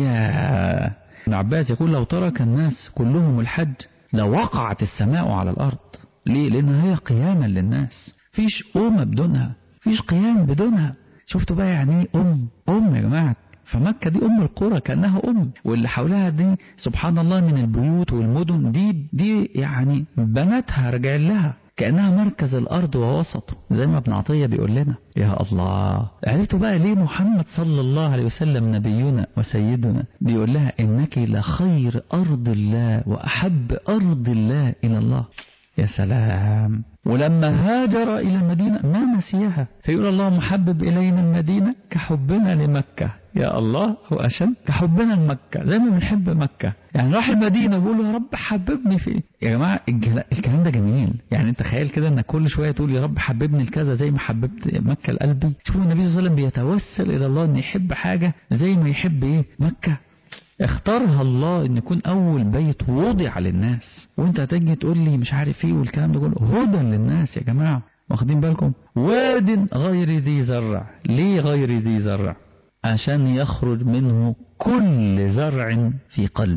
يا ابن عباس يقول لو ترك الناس كلهم الحج لوقعت السماء على الأرض. ليه؟ لأنها هي قياما للناس، فيش أمة بدونها، فيش قيام بدونها. شفتوا بقى يعني أم أم يا جماعة؟ فمكة دي أم القرى، كأنها أم، واللي حولها دي سبحان الله من البيوت والمدن دي دي يعني بناتها رجع لها، كأنها مركز الأرض ووسطه، زي ما ابن عطية بيقول لنا. يا الله، عرفتوا بقى ليه محمد صلى الله عليه وسلم نبينا وسيدنا بيقول لها إنك لخير أرض الله وأحب أرض الله إلى الله؟ يا سلام. ولما هاجر إلى المدينة ما نسيها، فيقول الله محبب إلينا المدينة كحبنا لمكة. يا الله، هو أشد كحبنا لمكة، زي ما بنحب مكة. يعني راح المدينة بيقول يا رب حببني فيه. يا جماعة الكلام ده جميل. يعني انت تخيل كده انك كل شوية تقول يا رب حببني الكذا زي ما حببت مكة لقلبي. شوفوا النبي صلى الله عليه وسلم بيتوسل إلى الله ان يحب حاجة زي ما يحب ايه مكة. اختارها الله ان يكون اول بيت وضع للناس، وانت هتجي تقول لي مش عارف ايه والكلام ده كله. هدى للناس يا جماعة، واخدين بالكم؟ واد غير ذي زرع. ليه غير ذي زرع؟ عشان يخرج منه كل زرع في قلبك.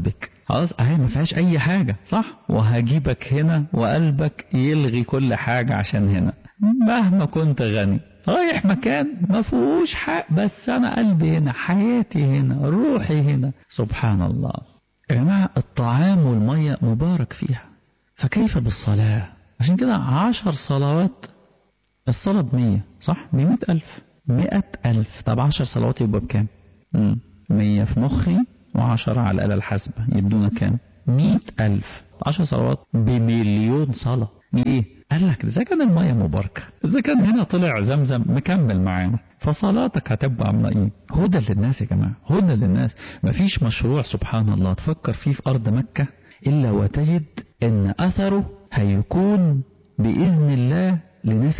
خلاص اهي ما فيهاش اي حاجة صح، وهجيبك هنا وقلبك يلغي كل حاجة عشان هنا مهما كنت غني رايح مكان ما فيهوش حق، بس انا قلبي هنا، حياتي هنا، روحي هنا. سبحان الله يا جماعة، الطعام والمية مبارك فيها، فكيف بالصلاة؟ عشان كده عشر صلوات، الصلاة بمية صح، بمئة ألف، مئة ألف. طب عشر صلوات يبقى بكام؟ مم. مية في مخي وعشرة على الآلة الحاسبة يدونا كام؟ مئة ألف. عشر صلوات بمليون صلاة. ايه؟ قال لك إذا كان المية مباركة، إذا كان هنا طلع زمزم مكمل معانا، فصلاتك هتبقى عاملة ايه؟ هدى للناس يا جماعة، هدى للناس. مفيش مشروع سبحان الله تفكر فيه في أرض مكة إلا وتجد إن أثره هيكون بإذن الله لناس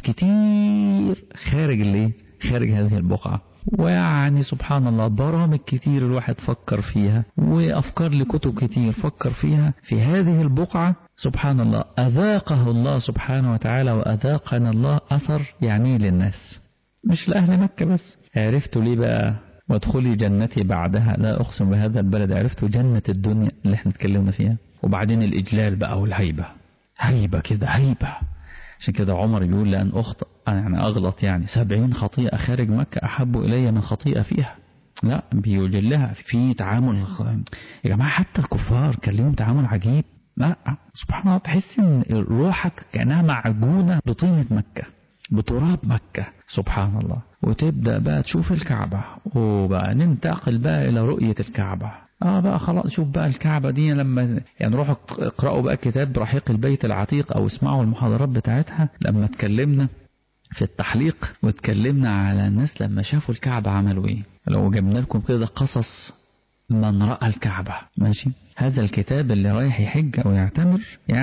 كتير خارج الايه؟ خارج هذه البقعة. ويعني سبحان الله برامج كتير الواحد فكر فيها، وأفكار لكتب كتير فكر فيها في هذه البقعة. سبحان الله أذاقه الله سبحانه وتعالى وأذاقنا الله أثر يعني للناس، مش لأهل مكة بس. عرفتوا ليه بقى؟ وادخلي جنتي بعدها لا أقسم بهذا البلد. عرفتوا جنة الدنيا اللي احنا اتكلمنا فيها. وبعدين الإجلال بقى والهيبة، هيبة كده، هيبة. عشان كده عمر يقول لأن أخطأ يعني أغلط يعني سبعين خطيئة خارج مكة أحب إلي من خطيئة فيها. لا بيجلها في تعامل يا جماعة. حتى الكفار كان لهم تعامل عجيب. لا سبحان الله تحس إن روحك كأنها معجونة بطينة مكة، بتراب مكة. سبحان الله. وتبدأ بقى تشوف الكعبة، وبقى ننتقل بقى إلى رؤية الكعبة. اه بقى خلاص شوف بقى الكعبة دي لما يعني روحوا اقرأوا بقى كتاب رحيق البيت العتيق او اسمعوا المحاضرات بتاعتها لما اتكلمنا في التحليق، واتكلمنا على الناس لما شافوا الكعبة عملوا ايه. لو جبنا لكم كده قصص من رأى الكعبة ماشي. هذا الكتاب اللي رايح يحج او يعتمر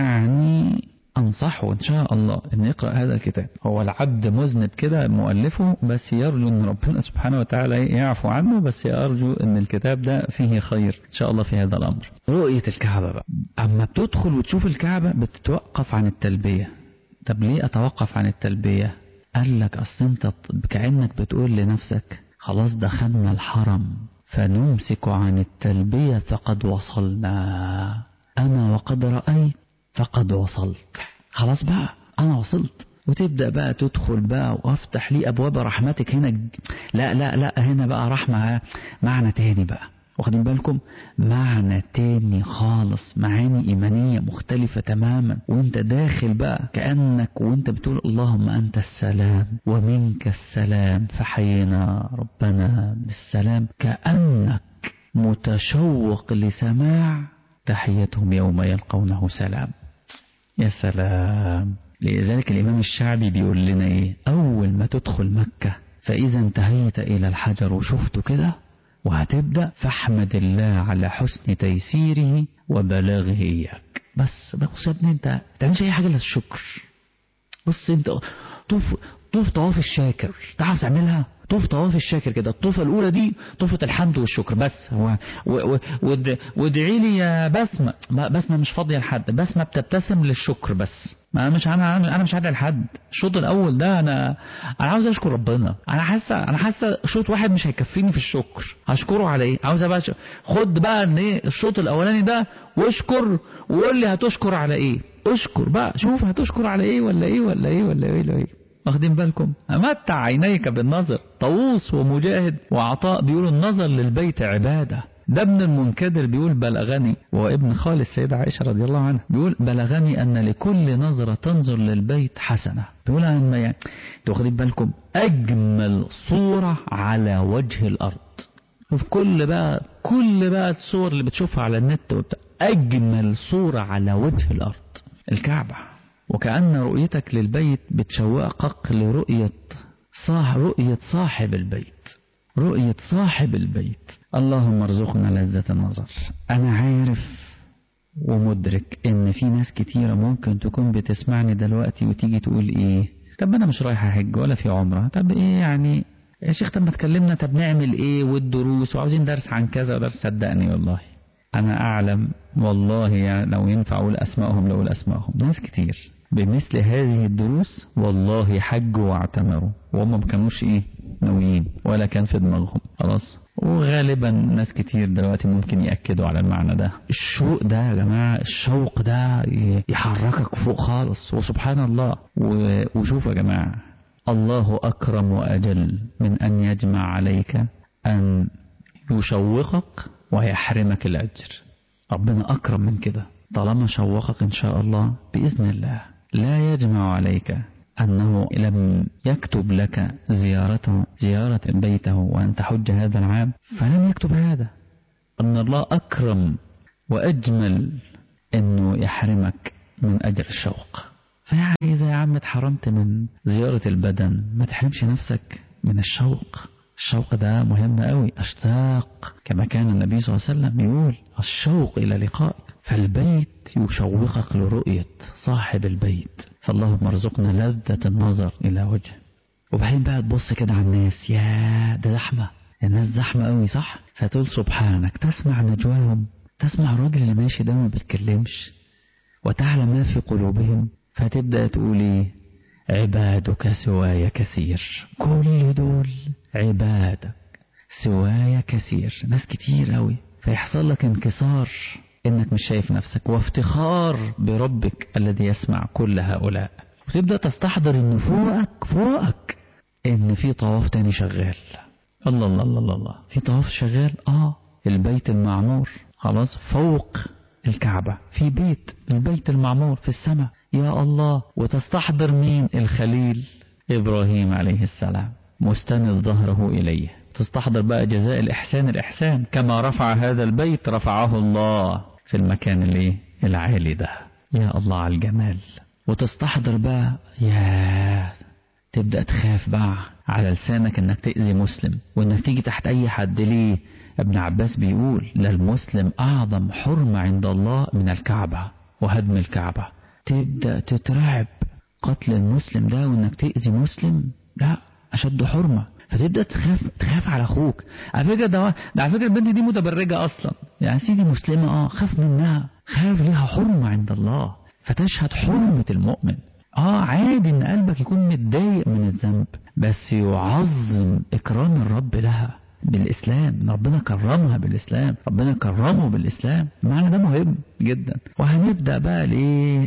يعني أنصحه إن شاء الله أن يقرأ هذا الكتاب. هو العبد مذنب كده مؤلفه، بس يرجو أن ربنا سبحانه وتعالى يعفو عنه، بس يرجو أن الكتاب ده فيه خير إن شاء الله في هذا الأمر. رؤية الكعبة بقى، أما بتدخل وتشوف الكعبة بتتوقف عن التلبية. طب ليه أتوقف عن التلبية؟ قال لك أصل أنت كأنك بتقول لنفسك خلاص دخلنا الحرم فنمسك عن التلبية فقد وصلنا، أما وقد رأيت فقد وصلت. خلاص بقى أنا وصلت. وتبدأ بقى تدخل بقى وافتح لي أبواب رحمتك هنا. لا لا لا هنا بقى رحمة معنى تاني بقى، واخدين بالكم؟ معنى تاني خالص، معاني إيمانية مختلفة تماما. وانت داخل بقى كأنك وانت بتقول اللهم أنت السلام ومنك السلام فحينا ربنا بالسلام، كأنك متشوق لسماع تحيتهم يوم يلقونه سلام. يا سلام. لذلك الإمام الشعبي بيقول لنا إيه؟ أول ما تدخل مكة فإذا انتهيت إلى الحجر وشفته كده وهتبدأ فاحمد الله على حسن تيسيره وبلاغه إياك. بس بص يا ابني انت تعملش أي حاجة إلا الشكر. بص انت طوف طوف طواف الشاكر، تعرف تعملها؟ طوف طواف الشاكر كده. الطوفة الأولى دي طوفة الحمد والشكر بس. وادعي لي يا بسمة. بسمة مش فاضية لحد، بسمة بتبتسم للشكر بس. أنا مش أنا أنا مش هدعي لحد. الشوط الأول ده أنا أنا عاوز أشكر ربنا. أنا حاسة أنا حاسة شوط واحد مش هيكفيني في الشكر. هشكره على إيه؟ عاوز بقى ش... خد بقى إن إيه الشوط الأولاني ده واشكر، وقول لي هتشكر على إيه؟ اشكر بقى، شوف هتشكر على إيه ولا إيه ولا إيه ولا إيه ولا إيه. واخدين بالكم؟ أمتع عينيك بالنظر. طاووس ومجاهد وعطاء بيقولوا النظر للبيت عبادة. ده ابن المنكدر بيقول بلغني، وابن خالد السيدة عائشة رضي الله عنها بيقول بلغني أن لكل نظرة تنظر للبيت حسنة. بيقول أما يعني واخدين بالكم أجمل صورة على وجه الأرض. وفي كل بقى كل بقى الصور اللي بتشوفها على النت وبتاع، أجمل صورة على وجه الأرض الكعبة. وكأن رؤيتك للبيت بتشوقك لرؤية صاح رؤية صاحب البيت، رؤية صاحب البيت. اللهم ارزقنا لذة النظر. أنا عارف ومدرك إن في ناس كتيرة ممكن تكون بتسمعني دلوقتي وتيجي تقول إيه؟ طب أنا مش رايحة حج ولا في عمرة، طب إيه يعني يا شيخ؟ طب ما تكلمنا، طب نعمل إيه والدروس وعاوزين درس عن كذا ودرس. صدقني والله أنا أعلم والله يعني لو ينفع أقول أسمائهم لو أقول أسمائهم ناس كتير بمثل هذه الدروس والله حجوا واعتمروا وهم ما كانوش ايه ناويين ولا كان في دماغهم. خلاص وغالبا ناس كتير دلوقتي ممكن يأكدوا على المعنى ده. الشوق ده يا جماعة، الشوق ده يحركك فوق خالص. وسبحان الله، وشوفوا يا جماعة، الله أكرم وأجل من أن يجمع عليك أن يشوقك ويحرمك الأجر. ربنا أكرم من كده. طالما شوقك إن شاء الله بإذن الله لا يجمع عليك أنه لم يكتب لك زيارته زيارة بيته وأن تحج هذا العام، فلم يكتب هذا. أن الله أكرم وأجمل أنه يحرمك من أجر الشوق. فيعني إذا يا عم اتحرمت من زيارة البدن، ما تحرمش نفسك من الشوق. الشوق ده مهم قوي. أشتاق كما كان النبي صلى الله عليه وسلم يقول الشوق إلى لقائك. فالبيت يشوقك لرؤية صاحب البيت. فاللهم ارزقنا لذة النظر إلى وجهه. وبعدين بقى تبص كده على الناس، يا ده زحمة، الناس زحمة قوي صح؟ فتقول سبحانك، تسمع نجواهم، تسمع الراجل اللي ماشي ده ما بيتكلمش، وتعلم ما في قلوبهم. فتبدأ تقول ايه؟ عبادك سواي كثير. كل دول عبادك سواي كثير، ناس كتير قوي. فيحصل لك انكسار انك مش شايف نفسك، وافتخار بربك الذي يسمع كل هؤلاء. وتبدأ تستحضر ان فوقك فوقك ان في طواف تاني شغال. الله الله الله الله، في طواف شغال. اه البيت المعمور خلاص فوق الكعبة، في بيت البيت المعمور في السماء. يا الله. وتستحضر مين؟ الخليل إبراهيم عليه السلام مستند ظهره إليه. تستحضر بقى جزاء الإحسان الإحسان، كما رفع هذا البيت رفعه الله في المكان اللي العالي ده. يا الله على الجمال. وتستحضر بقى، يا تبدأ تخاف بقى على لسانك انك تأذي مسلم، وانك تيجي تحت اي حد. ليه؟ ابن عباس بيقول للمسلم اعظم حرمة عند الله من الكعبة وهدم الكعبة. تبدأ تترعب قتل المسلم ده، وانك تأذي مسلم لا اشد حرمة. فتبدأ تخاف تخاف على اخوك. على فكرة ده, ده على فكرة البنت دي متبرجة اصلا، يعني سيدي مسلمة اه خاف منها، خاف ليها حرمة عند الله. فتشهد حرمة المؤمن. اه عادي ان قلبك يكون متضايق من الذنب، بس يعظم اكرام الرب لها بالاسلام. ربنا كرمها بالاسلام، ربنا كرمه بالاسلام. المعنى ده مهم جدا. وهنبدأ بقى ليه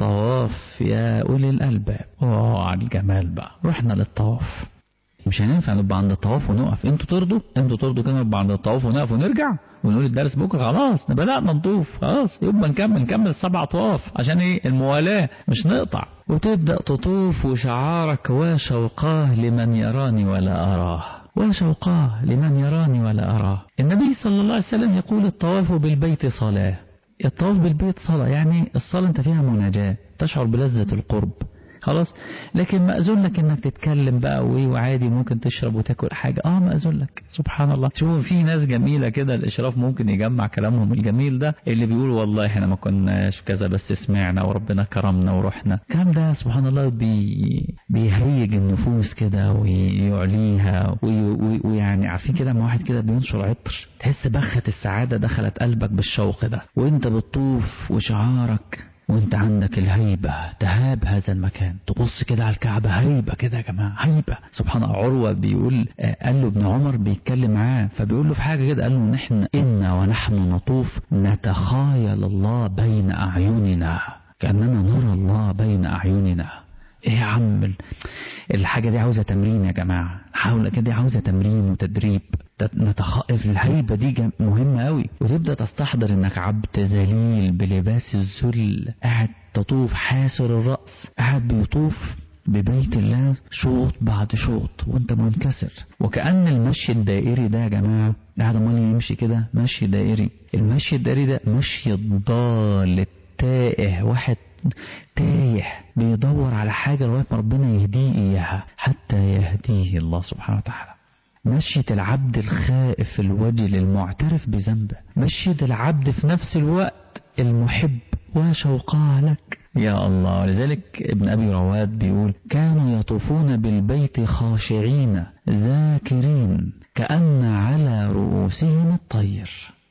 الطواف يا اولي الالباب. اه على الجمال بقى. رحنا للطواف، مش هننفع نبقى عند الطواف ونقف. انتوا ترضوا انتوا ترضوا كده نبقى عند الطواف ونقف ونرجع ونقول الدرس بكره خلاص بدأنا نطوف خلاص، يبقى نكمل نكمل السبع طواف عشان ايه؟ الموالاة، مش نقطع. وتبدأ تطوف وشعارك وشوقاه لمن يراني ولا أراه، وشوقاه لمن يراني ولا أراه. النبي صلى الله عليه وسلم يقول الطواف بالبيت صلاة. الطواف بالبيت صلاة، يعني الصلاة انت فيها مناجاة، تشعر بلذة القرب خلاص. لكن مأذون لك انك تتكلم بقى وايه، وعادي ممكن تشرب وتاكل حاجة. اه مأذون لك. سبحان الله. شوفوا في ناس جميلة كده، الاشراف ممكن يجمع كلامهم الجميل ده، اللي بيقولوا والله احنا ما كناش كذا بس سمعنا وربنا كرمنا ورحنا. الكلام ده سبحان الله بي بيهيج النفوس كده ويعليها، ويعني عارفين كده ما واحد كده بينشر عطر، تحس بخة السعادة دخلت قلبك بالشوق ده وانت بتطوف. وشعارك وانت عندك الهيبة، تهاب هذا المكان. تبص كده على الكعبة، هيبة كده يا جماعة، هيبة. سبحان الله. عروة بيقول قال له ابن عمر بيتكلم معاه، فبيقول له في حاجة كده، قال له نحن إنا ونحن نطوف نتخايل الله بين أعيننا، كأننا نرى الله بين أعيننا. ايه يا عم الحاجة دي عاوزة تمرين يا جماعة، حاول كده عاوزة تمرين وتدريب. نتخائف الهيبة دي مهمة قوي. وتبدأ تستحضر انك عبد ذليل بلباس الذل، قاعد تطوف حاسر الرأس، قاعد بيطوف ببيت الله شوط بعد شوط وانت منكسر. وكأن المشي الدائري ده يا جماعة، قاعد امال يمشي كده مشي دائري. المشي الدائري ده مشي الضال التائه، واحد تايه بيدور على حاجة لغاية ما ربنا يهديه إياها حتى يهديه الله سبحانه وتعالى. مشية العبد الخائف الوجل المعترف بذنبه، مشية العبد في نفس الوقت المحب وشوقاه لك. يا الله. ولذلك ابن أبي رواد بيقول كانوا يطوفون بالبيت خاشعين ذاكرين كأن على رؤوسهم الطير.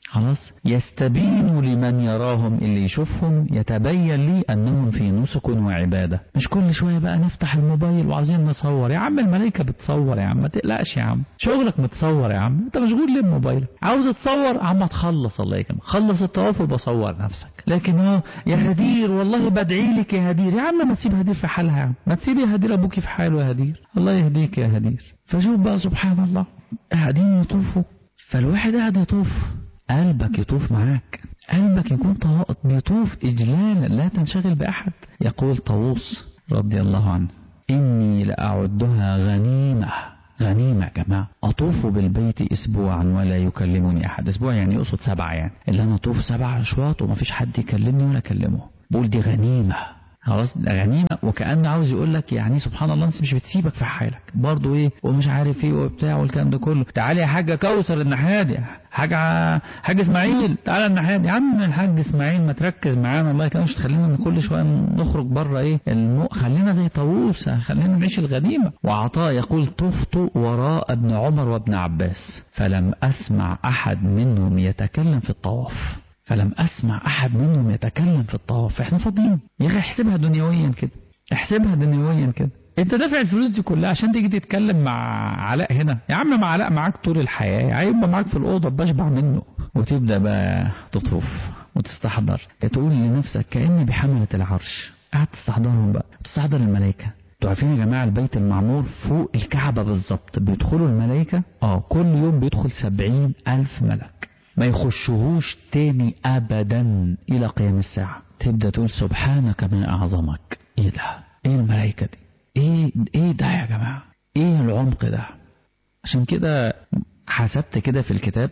خلاص يستبين لمن يراهم، اللي يشوفهم يتبين لي أنهم في نسك وعبادة. مش كل شوية بقى نفتح الموبايل وعاوزين نصور. يا عم الملائكة بتصور يا عم، ما تقلقش يا عم، شغلك متصور يا عم، انت مشغول ليه بموبايلك؟ عاوز تصور عم تخلص، الله يكرمك خلص الطواف وبصور نفسك. لكن اه يا هدير والله بدعي لك يا هدير، يا عم ما تسيب هدير في حالها يا عم، ما تسيب يا هدير ابوكي في حاله يا هدير، الله يهديك يا هدير. فشوف بقى سبحان الله قاعدين يطوفوا، فالواحد قاعد يطوف قلبك يطوف معاك، قلبك يكون بيطوف إجلالا لا تنشغل بأحد. يقول طاووس رضي الله عنه إني لأعدها غنيمة. غنيمة يا جماعة، أطوف بالبيت أسبوعا ولا يكلمني أحد. أسبوع يعني يقصد سبعة، يعني اللي أنا أطوف سبع أشواط وما فيش حد يكلمني ولا أكلمه، بقول دي غنيمة. خلاص ده غنيمة، وكأنه عاوز يقول لك يعني سبحان الله انت مش بتسيبك في حالك برضو ايه ومش عارف ايه وبتاع والكلام ده كله. تعالى يا حاجة كوثر الناحية دي، حاجة حاج اسماعيل تعالى الناحية دي. يا عم الحاج اسماعيل ما تركز معانا الله يكرمك، مش تخلينا كل شوية نخرج بره ايه المو... خلينا زي طاووس، خلينا نعيش الغنيمة. وعطاء يقول طفت وراء ابن عمر وابن عباس فلم أسمع أحد منهم يتكلم في الطواف، فلم أسمع أحد منهم يتكلم في الطواف. احنا فاضيين يا أخي، احسبها دنيويا كده، احسبها دنيويا كده. انت دافع الفلوس دي كلها عشان تيجي تتكلم مع علاء هنا؟ يا عم مع علاء معاك طول الحياة، هيبقى معاك في الأوضة بشبع منه. وتبدأ بقى تطوف وتستحضر، تقول لنفسك كأني بحملة العرش قاعد تستحضرهم بقى، تستحضر الملائكة. انتوا عارفين يا جماعة البيت المعمور فوق الكعبة بالظبط بيدخلوا الملائكة اه كل يوم بيدخل سبعين ألف ملك، ما يخشوهوش تاني أبدا إلى قيام الساعة. تبدأ تقول سبحانك من أعظمك. إيه ده؟ إيه الملائكة دي؟ إيه, إيه ده يا جماعة؟ إيه العمق ده؟ عشان كده حسبت كده في الكتاب،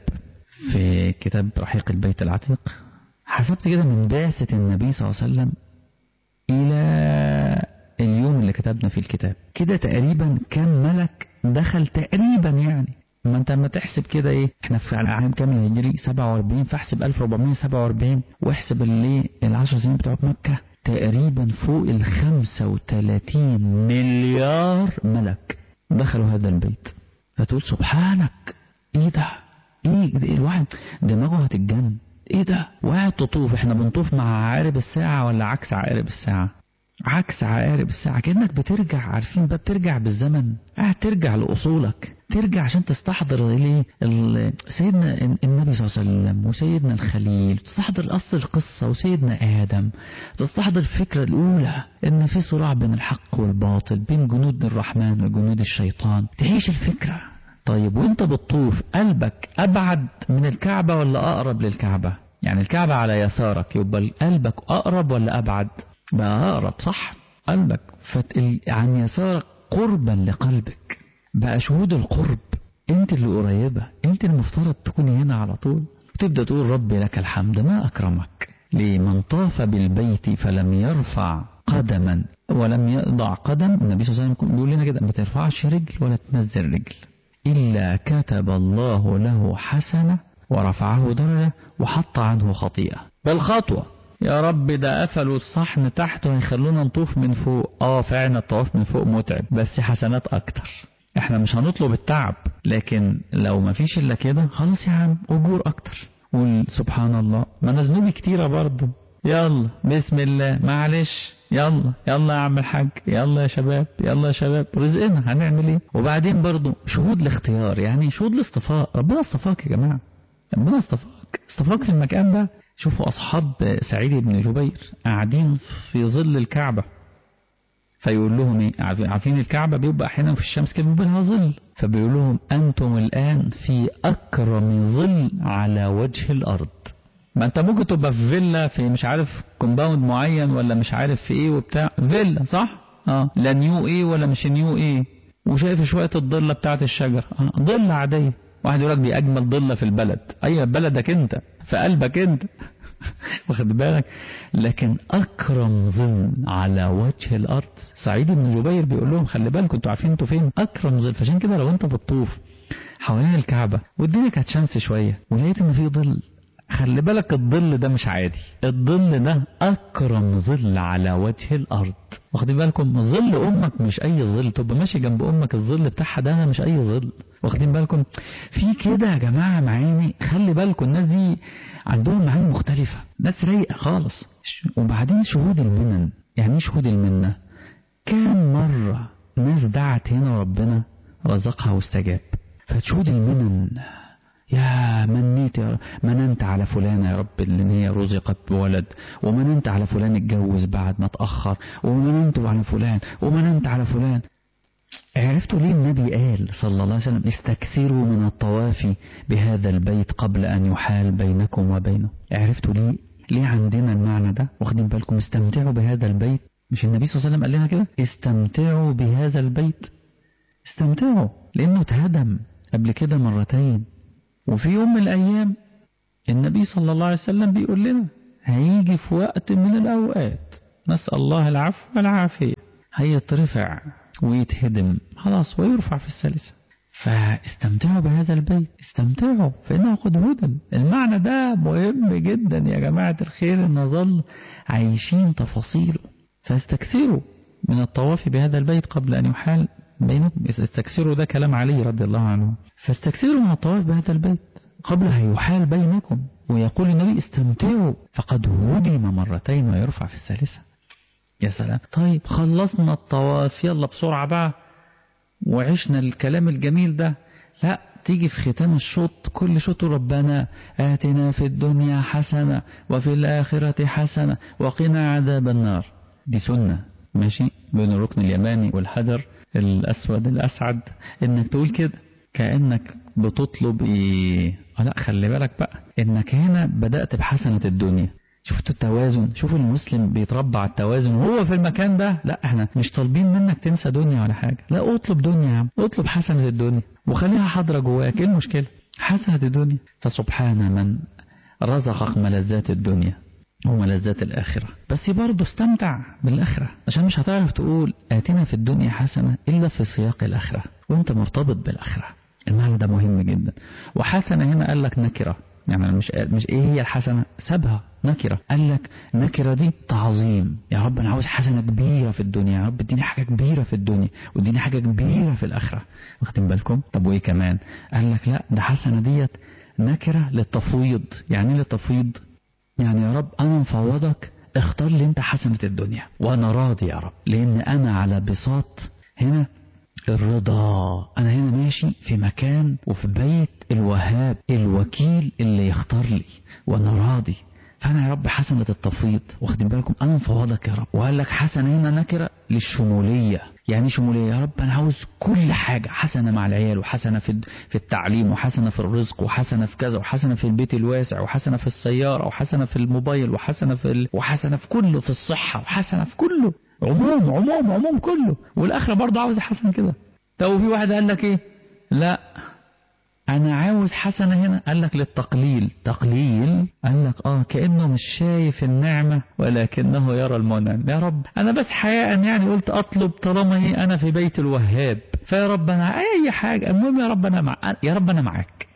في كتاب رحيق البيت العتيق، حسبت كده من بعثة النبي صلى الله عليه وسلم إلى اليوم اللي كتبنا في الكتاب كده تقريبا كم ملك دخل تقريبا. يعني ما انت ما تحسب كده ايه، احنا في عام كامل هجري سبعة وأربعين، فاحسب ألف وأربعمائة وسبعة وأربعين واحسب اللي العشر سنين بتوع مكة تقريبا فوق ال خمسة وثلاثين مليار ملك دخلوا هذا البيت. فتقول سبحانك ايه ده؟ ايه ده؟ الواحد دماغه هتتجن. ايه ده؟ وقاعد تطوف. احنا بنطوف مع عقارب الساعة ولا عكس عقارب الساعة؟ عكس عقارب الساعة، كأنك بترجع، عارفين بقى بترجع بالزمن، قاعد ترجع لأصولك، ترجع عشان تستحضر ليه سيدنا النبي صلى الله عليه وسلم وسيدنا الخليل، تستحضر أصل القصة وسيدنا آدم، تستحضر الفكرة الأولى إن في صراع بين الحق والباطل، بين جنود الرحمن وجنود الشيطان، تعيش الفكرة. طيب وانت بتطوف قلبك أبعد من الكعبة ولا أقرب للكعبة؟ يعني الكعبة على يسارك، يبقى قلبك أقرب ولا أبعد؟ بقى أقرب صح قلبك، عن يسارك قربا لقلبك، بقى شهود القرب، انت اللي قريبة، انت المفترض تكوني هنا على طول. وتبدأ تقول ربي لك الحمد ما أكرمك لمن طاف بالبيت فلم يرفع قدما ولم يضع قدم. النبي صلى الله عليه وسلم بيقول لنا كده ما ترفعش رجل ولا تنزل رجل إلا كتب الله له حسنة ورفعه درجة وحط عنه خطيئة بالخطوة. يا رب ده قفلوا الصحن تحت وهيخلونا نطوف من فوق. اه فعلا الطواف من فوق متعب بس حسنات اكتر. احنا مش هنطلب التعب، لكن لو ما فيش الا كده خلاص يا عم اجور اكتر. قول سبحان الله ما انا ذنوبي كتيرة برضه، يلا بسم الله معلش، يلا يلا يا عم الحاج، يلا يا شباب، يلا يا شباب رزقنا هنعمل ايه. وبعدين برضه شهود الاختيار، يعني شهود الاصطفاء. ربنا اصطفاك يا جماعة، ربنا اصطفاك، اصطفاك في المكان ده. شوفوا أصحاب سعيد بن جبير قاعدين في ظل الكعبة، فيقول لهم ايه، عارفين الكعبة بيبقى احيانا في الشمس كده بيبقى لها ظل، فبيقول لهم أنتم الآن في أكرم ظل على وجه الأرض. ما أنت ممكن تبقى في فيلا في مش عارف كومباوند معين ولا مش عارف في ايه وبتاع، فيلا صح؟ اه لا نيو ايه ولا مش نيو ايه، وشايف شوية الضلة بتاعت الشجر، اه ضلة عادية. واحد يقول لك دي أجمل ضلة في البلد، أي بلدك أنت في قلبك أنت واخد بالك. لكن أكرم ظل على وجه الأرض سعيد بن جبير بيقول لهم خلي بالكم انتوا عارفين انتوا فين أكرم ظل. فعشان كده لو انت بتطوف حوالين الكعبة والدنيا كانت شمس شوية ولقيت ان في ظل خلي بالك الظل ده مش عادي، الظل ده أكرم ظل على وجه الأرض. واخدين بالكم؟ ظل أمك مش أي ظل، تبقى ماشي جنب أمك الظل بتاعها ده مش أي ظل. واخدين بالكم؟ في كده يا جماعة معاني، خلي بالكم الناس دي عندهم معاني مختلفة، ناس رايقة خالص. وبعدين شهود المنن، يعني شهود المنة، كام مرة ناس دعت هنا ربنا رزقها واستجاب. فشهود المنن، يا منيت يا رب، مننت على فلان يا رب اللي هي رزقت بولد، ومننت على فلان اتجوز بعد ما اتأخر، ومننت على فلان ومننت على فلان. عرفتوا ليه النبي قال صلى الله عليه وسلم استكثروا من الطواف بهذا البيت قبل أن يحال بينكم وبينه؟ عرفتوا ليه ليه عندنا المعنى ده؟ واخدين بالكم؟ استمتعوا بهذا البيت. مش النبي صلى الله عليه وسلم قال لنا كده؟ استمتعوا بهذا البيت، استمتعوا، لأنه اتهدم قبل كده مرتين. وفي يوم من الأيام النبي صلى الله عليه وسلم بيقول لنا هيجي في وقت من الأوقات، نسأل الله العفو والعافية، هيترفع ويتهدم خلاص ويرفع في الثالثة. فاستمتعوا بهذا البيت، استمتعوا فإنه قد هدم. المعنى ده مهم جدا يا جماعة الخير، ان نظل عايشين تفاصيله. فاستكثروا من الطواف بهذا البيت قبل أن يحال بينكم. استكثروا ده كلام علي رضي الله عنه. فاستكثروا من الطواف بهذا البيت قبل أن يحال بينكم. ويقول النبي استمتعوا فقد هدم مرتين ويرفع في الثالثة. يا سلام. طيب خلصنا الطواف، يلا بسرعة بقى وعشنا الكلام الجميل ده. لا، تيجي في ختام الشوط كل شوط ربنا آتنا في الدنيا حسنة وفي الآخرة حسنة وقنا عذاب النار. دي سنة ماشي بين الركن اليماني والحجر الأسود الأسعد، إنك تقول كده كأنك بتطلب إيه. لا خلي بالك بقى إنك هنا بدأت بحسنة الدنيا. شفتوا التوازن؟ شوفوا المسلم بيتربى على التوازن وهو في المكان ده. لا احنا مش طالبين منك تنسى دنيا ولا حاجة، لا اطلب دنيا يا عم، اطلب حسنة الدنيا وخليها حاضرة جواك. ايه المشكلة؟ حسنة الدنيا. فسبحان من رزقك ملذات الدنيا وملذات الآخرة. بس برضه استمتع بالآخرة، عشان مش هتعرف تقول آتنا في الدنيا حسنة إلا في سياق الآخرة وانت مرتبط بالآخرة. المعنى ده مهم جدا. وحسنة هنا قال لك نكرة، يعني مش مش ايه هي الحسنة، سابها نكرة. قال لك نكرة دي تعظيم. يا رب انا عاوز حسنة كبيرة في الدنيا، يا رب اديني حاجة كبيرة في الدنيا واديني حاجة كبيرة في الآخرة. واخدين بالكم؟ طب وايه كمان؟ قال لك لا، ده حسنة ديت نكرة للتفويض. يعني ايه للتفويض؟ يعني يا رب انا مفوضك، اختار لي انت حسنة الدنيا وانا راضي يا رب، لان انا على بساط هنا الرضا. أنا هنا ماشي في مكان وفي بيت الوهاب الوكيل اللي يختار لي وأنا راضي. فأنا يا رب حسنة التفويض. واخدين بالكم؟ أنا مفوضك يا رب. وقال لك حسنة هنا نكرة للشمولية. يعني شمولية؟ يا رب أنا عاوز كل حاجة، حسنة مع العيال وحسنة في في التعليم وحسنة في الرزق وحسنة في كذا وحسنة في البيت الواسع وحسنة في السيارة وحسنة في الموبايل وحسنة في ال... وحسنة في كله، في الصحة وحسنة في كله، عموم عموم عموم كله. والآخرة برضه عاوز حسنة كده. طب في واحد قال لك ايه؟ لا انا عاوز حسنة هنا، قال لك للتقليل. تقليل؟ قال لك اه كأنه مش شايف النعمة ولكنه يرى المنن. يا رب انا بس حقيقة يعني قلت اطلب طالما هي انا في بيت الوهاب، فيا رب انا اي حاجة، المهم يا رب انا مع... يا رب انا معاك،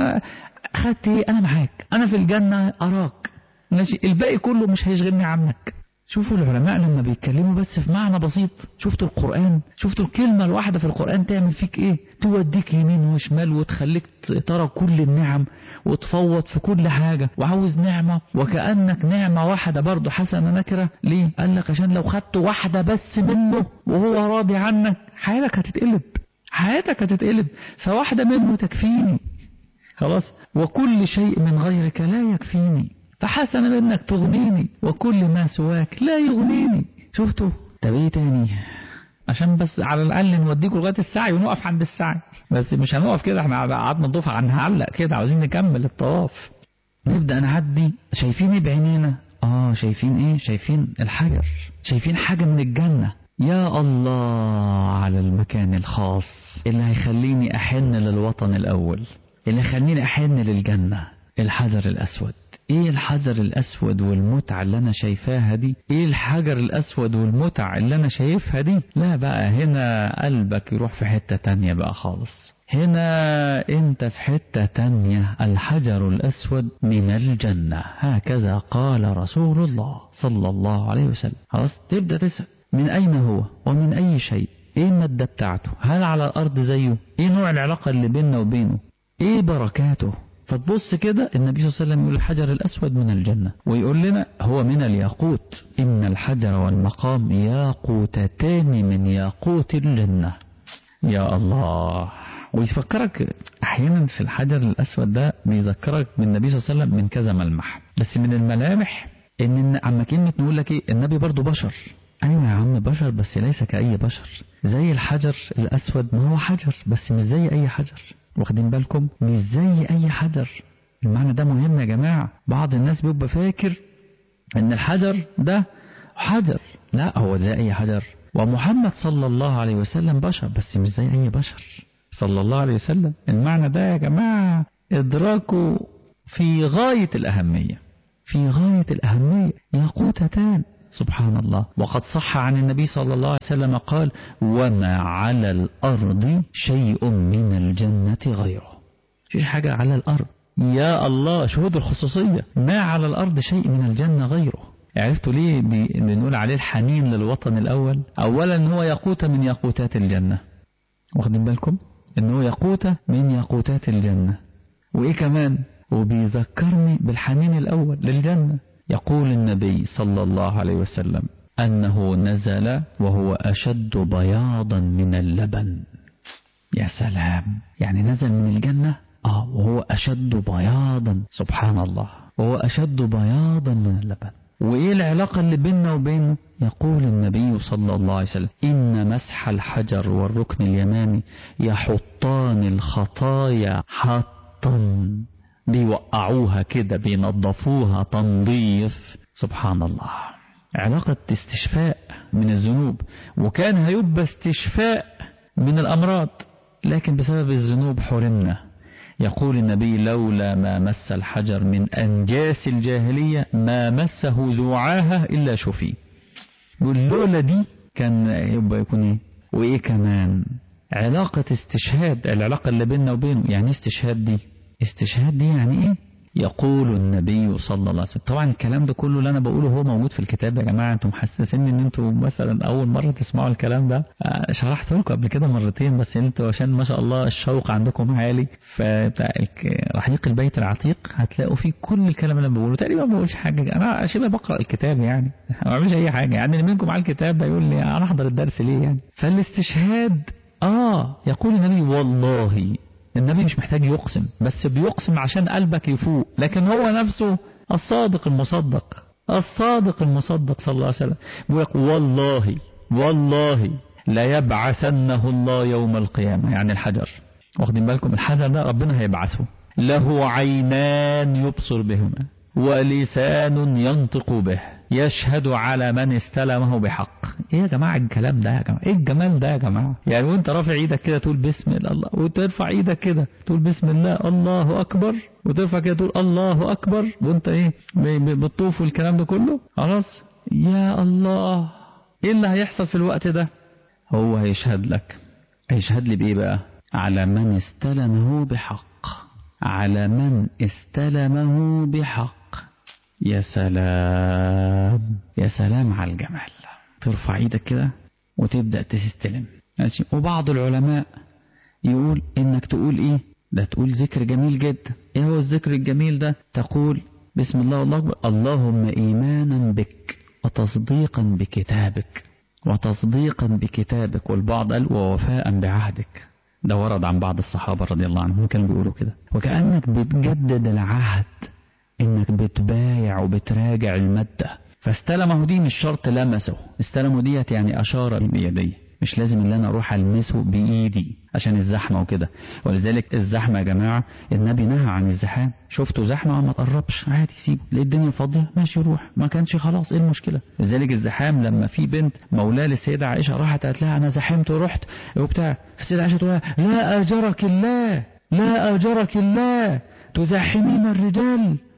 اخدت ايه؟ انا معاك، انا في الجنة اراك ماشي، الباقي كله مش هيشغلني عنك. شوفوا العلماء لما بيتكلموا بس في معنى بسيط. شفتوا القرآن؟ شفتوا الكلمة الواحدة في القرآن تعمل فيك ايه؟ توديك يمين وشمال وتخليك ترى كل النعم وتفوض في كل حاجة وعاوز نعمة، وكأنك نعمة واحدة برضو حسنة نكرة. ليه؟ قال لك عشان لو خدت واحدة بس منه وهو راضي عنك حياتك هتتقلب، حياتك هتتقلب. فواحدة منه تكفيني خلاص، وكل شيء من غيرك لا يكفيني، فحسن منك تغنيني وكل ما سواك لا يغنيني. شفتوا؟ طب ايه تاني؟ عشان بس على الأقل نوديكوا لغاية السعي ونقف عند السعي، بس مش هنقف كده، احنا قعدنا نضيف عن هنعلق كده، عاوزين نكمل الطواف. نبدأ نعدي. شايفين ايه بعينينا؟ اه شايفين ايه؟ شايفين الحجر، شايفين حاجة من الجنة. يا الله على المكان الخاص اللي هيخليني أحن للوطن الأول، اللي هيخليني أحن للجنة. الحجر الأسود ايه الحجر الاسود والمتعة اللي انا شايفاها دي؟ ايه الحجر الاسود والمتعة اللي انا شايفها دي؟ لا بقى هنا قلبك يروح في حتة تانية بقى خالص. هنا انت في حتة تانية. الحجر الاسود من الجنة، هكذا قال رسول الله صلى الله عليه وسلم. خلاص تبدأ تسأل من اين هو ومن اي شيء؟ ايه المادة بتاعته؟ هل على الارض زيه؟ ايه نوع العلاقة اللي بيننا وبينه؟ ايه بركاته؟ فتبص كده النبي صلى الله عليه وسلم يقول الحجر الأسود من الجنة، ويقول لنا هو من الياقوت، إن الحجر والمقام ياقوتتان من ياقوت الجنة. يا الله. ويفكرك أحيانا في الحجر الأسود ده، بيذكرك بالنبي صلى الله عليه وسلم من كذا ملمح. بس من الملامح إن عم كلمة نقول لك إيه، النبي برضو بشر. أيوة يا عم بشر، بس ليس كأي بشر. زي الحجر الأسود، ما هو حجر بس مش زي أي حجر. واخدين بالكم؟ مش زي أي حجر. المعنى ده مهم يا جماعة. بعض الناس بيبقى فاكر ان الحجر ده حجر، لا هو ده أي حجر. ومحمد صلى الله عليه وسلم بشر بس مش زي أي بشر صلى الله عليه وسلم. المعنى ده يا جماعة إدراكه في غاية الأهمية، في غاية الأهمية. ياقوتتان سبحان الله. وقد صح عن النبي صلى الله عليه وسلم قال وما على الأرض شيء من الجنة غيره. فيش حاجة على الأرض. يا الله، شهود الخصوصية. ما على الأرض شيء من الجنة غيره. عرفتوا ليه بنقول عليه الحنين للوطن الأول؟ أولا هو ياقوت من ياقوتات الجنة. واخدين بالكم إنه ياقوت من ياقوتات الجنة. وإيه كمان؟ وبيذكرني بالحنين الأول للجنة. يقول النبي صلى الله عليه وسلم أنه نزل وهو أشد بياضا من اللبن. يا سلام، يعني نزل من الجنة آه وهو أشد بياضا، سبحان الله، وهو أشد بياضا من اللبن. وإيه العلاقة اللي بيننا وبينه؟ يقول النبي صلى الله عليه وسلم إن مسح الحجر والركن اليماني يحطان الخطايا حطا. بيوقعوها كده، بينظفوها تنظيف. سبحان الله. علاقة استشفاء من الذنوب، وكان هيبقى استشفاء من الأمراض، لكن بسبب الذنوب حرمنا. يقول النبي لولا ما مس الحجر من أنجاس الجاهلية ما مسه ذو عاهة إلا شفي. واللولة دي كان يبقى يكون إيه؟ وإيه كمان؟ علاقة استشهاد، العلاقة اللي بيننا وبينه. يعني استشهاد دي استشهاد دي يعني إيه؟ يقول النبي صلى الله عليه وسلم. طبعا الكلام ده كله اللي أنا بقوله هو موجود في الكتاب يا جماعة. أنتم محسسين إن أنتم مثلا أول مرة تسمعوا الكلام ده. شرحت لكم قبل كده مرتين، بس أنتوا عشان ما شاء الله الشوق عندكم عالي، فبتاع رحيق البيت العتيق هتلاقوا فيه كل الكلام اللي أنا بقوله. تقريبا ما بقولش حاجة، أنا شبه بقرأ الكتاب يعني، ما بعملش أي حاجة. يعني اللي منكم على الكتاب هيقول لي أنا أحضر الدرس ليه يعني. فالاستشهاد آه يقول النبي والله، النبي مش محتاج يقسم، بس بيقسم عشان قلبك يفوق، لكن هو نفسه الصادق المصدق، الصادق المصدق صلى الله عليه وسلم بيقول والله والله لا يبعثنه الله يوم القيامة. يعني الحجر، واخدين بالكم؟ الحجر ده ربنا هيبعثه، له عينان يبصر بهما ولسان ينطق به يشهد على من استلمه بحق. ايه يا جماعة الكلام ده يا جماعة؟ ايه الجمال ده يا جماعة؟ يعني وانت رافع ايدك كده تقول بسم الله، وترفع ايدك كده تقول بسم الله الله اكبر، وترفع كده تقول الله اكبر، وانت ايه بالطوف والكلام ده كله. خلاص يا الله، ايه اللي هيحصل في الوقت ده؟ هو هيشهد لك. هيشهد لي بايه بقى؟ على من استلمه بحق، على من استلمه بحق. يا سلام يا سلام على الجمال. ترفع ايدك كده وتبدأ تستلم. ماشي. وبعض العلماء يقول انك تقول ايه ده؟ تقول ذكر جميل جدا. ايه هو الذكر الجميل ده؟ تقول بسم الله والله أكبر اللهم ايمانا بك وتصديقا بكتابك وتصديقا بكتابك، والبعض قال ووفاء بعهدك. ده ورد عن بعض الصحابة رضي الله عنهم كانوا بيقولوا كده. وكأنك بتجدد العهد، انك بتبايع وبتراجع المادة. فاستلمه دي مش شرط لمسه، استلمه ديت يعني اشار بيديه، مش لازم ان انا اروح المسه بايدي عشان الزحمة وكده. ولذلك الزحمة يا جماعة النبي نهى عن الزحام. شفتوا زحمة ما تقربش، عادي سيبه، لقيت الدنيا فاضية ماشي روح، ما كانش خلاص ايه المشكلة. لذلك الزحام لما في بنت مولاة للسيدة عائشة راحت قالت لها انا زحمت ورحت وبتاع، السيدة عائشة تقول لا اجرك الله لا اجرك الله تزاحمين الرجال.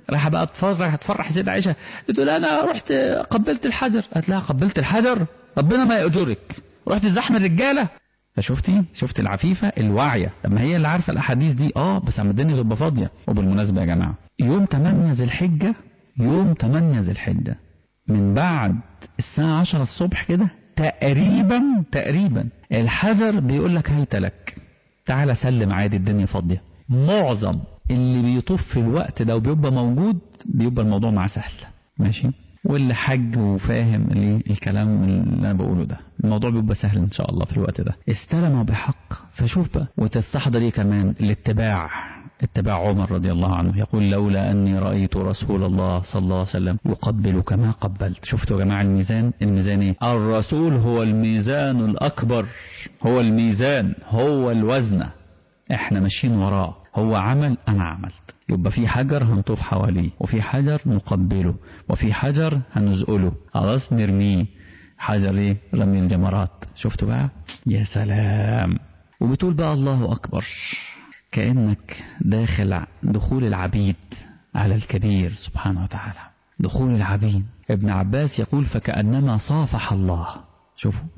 راح بقى تفرح تفرح سيدة عائشة، تقول انا رحت قبلت الحجر، قالت لها قبلت الحجر ربنا ما يأجرك، رحت زحم الرجالة. فشفتي شفت العفيفة الواعية لما هي اللي عارفة الاحاديث دي. اه بس اما الدنيا تبقى فاضية. وبالمناسبة يا جماعة يوم تمانية ذي الحجة، يوم تمانية ذي الحجة من بعد الساعة عشرة الصبح كده تقريبا تقريبا الحجر بيقول لك هيت لك، تعالى سلم عادي، الدنيا فاضية. معظم اللي بيطوف في الوقت ده وبيبقى موجود بيبقى الموضوع معاه سهل، ماشي. واللي حج وفاهم الكلام اللي انا بقوله ده الموضوع بيبقى سهل ان شاء الله في الوقت ده. استلم بحق. فشوف بقى وتستحضر ايه كمان الاتباع. اتباع عمر رضي الله عنه يقول لولا أني رأيت رسول الله صلى الله عليه وسلم يقبل كما قبلت. شفتوا يا جماعة الميزان؟ الميزان ايه؟ الرسول هو الميزان الأكبر، هو الميزان، هو الوزنة، احنا ماشيين وراه. هو عمل أنا عملت، يبقى في حجر هنطوف حواليه، وفي حجر نقبله، وفي حجر هنزقله، خلاص نرميه. حجر ايه؟ رمي الجمرات. شفتوا بقى؟ يا سلام. وبتقول بقى الله أكبر كأنك داخل دخول العبيد على الكبير سبحانه وتعالى، دخول العبيد. ابن عباس يقول فكأنما صافح الله. شوفوا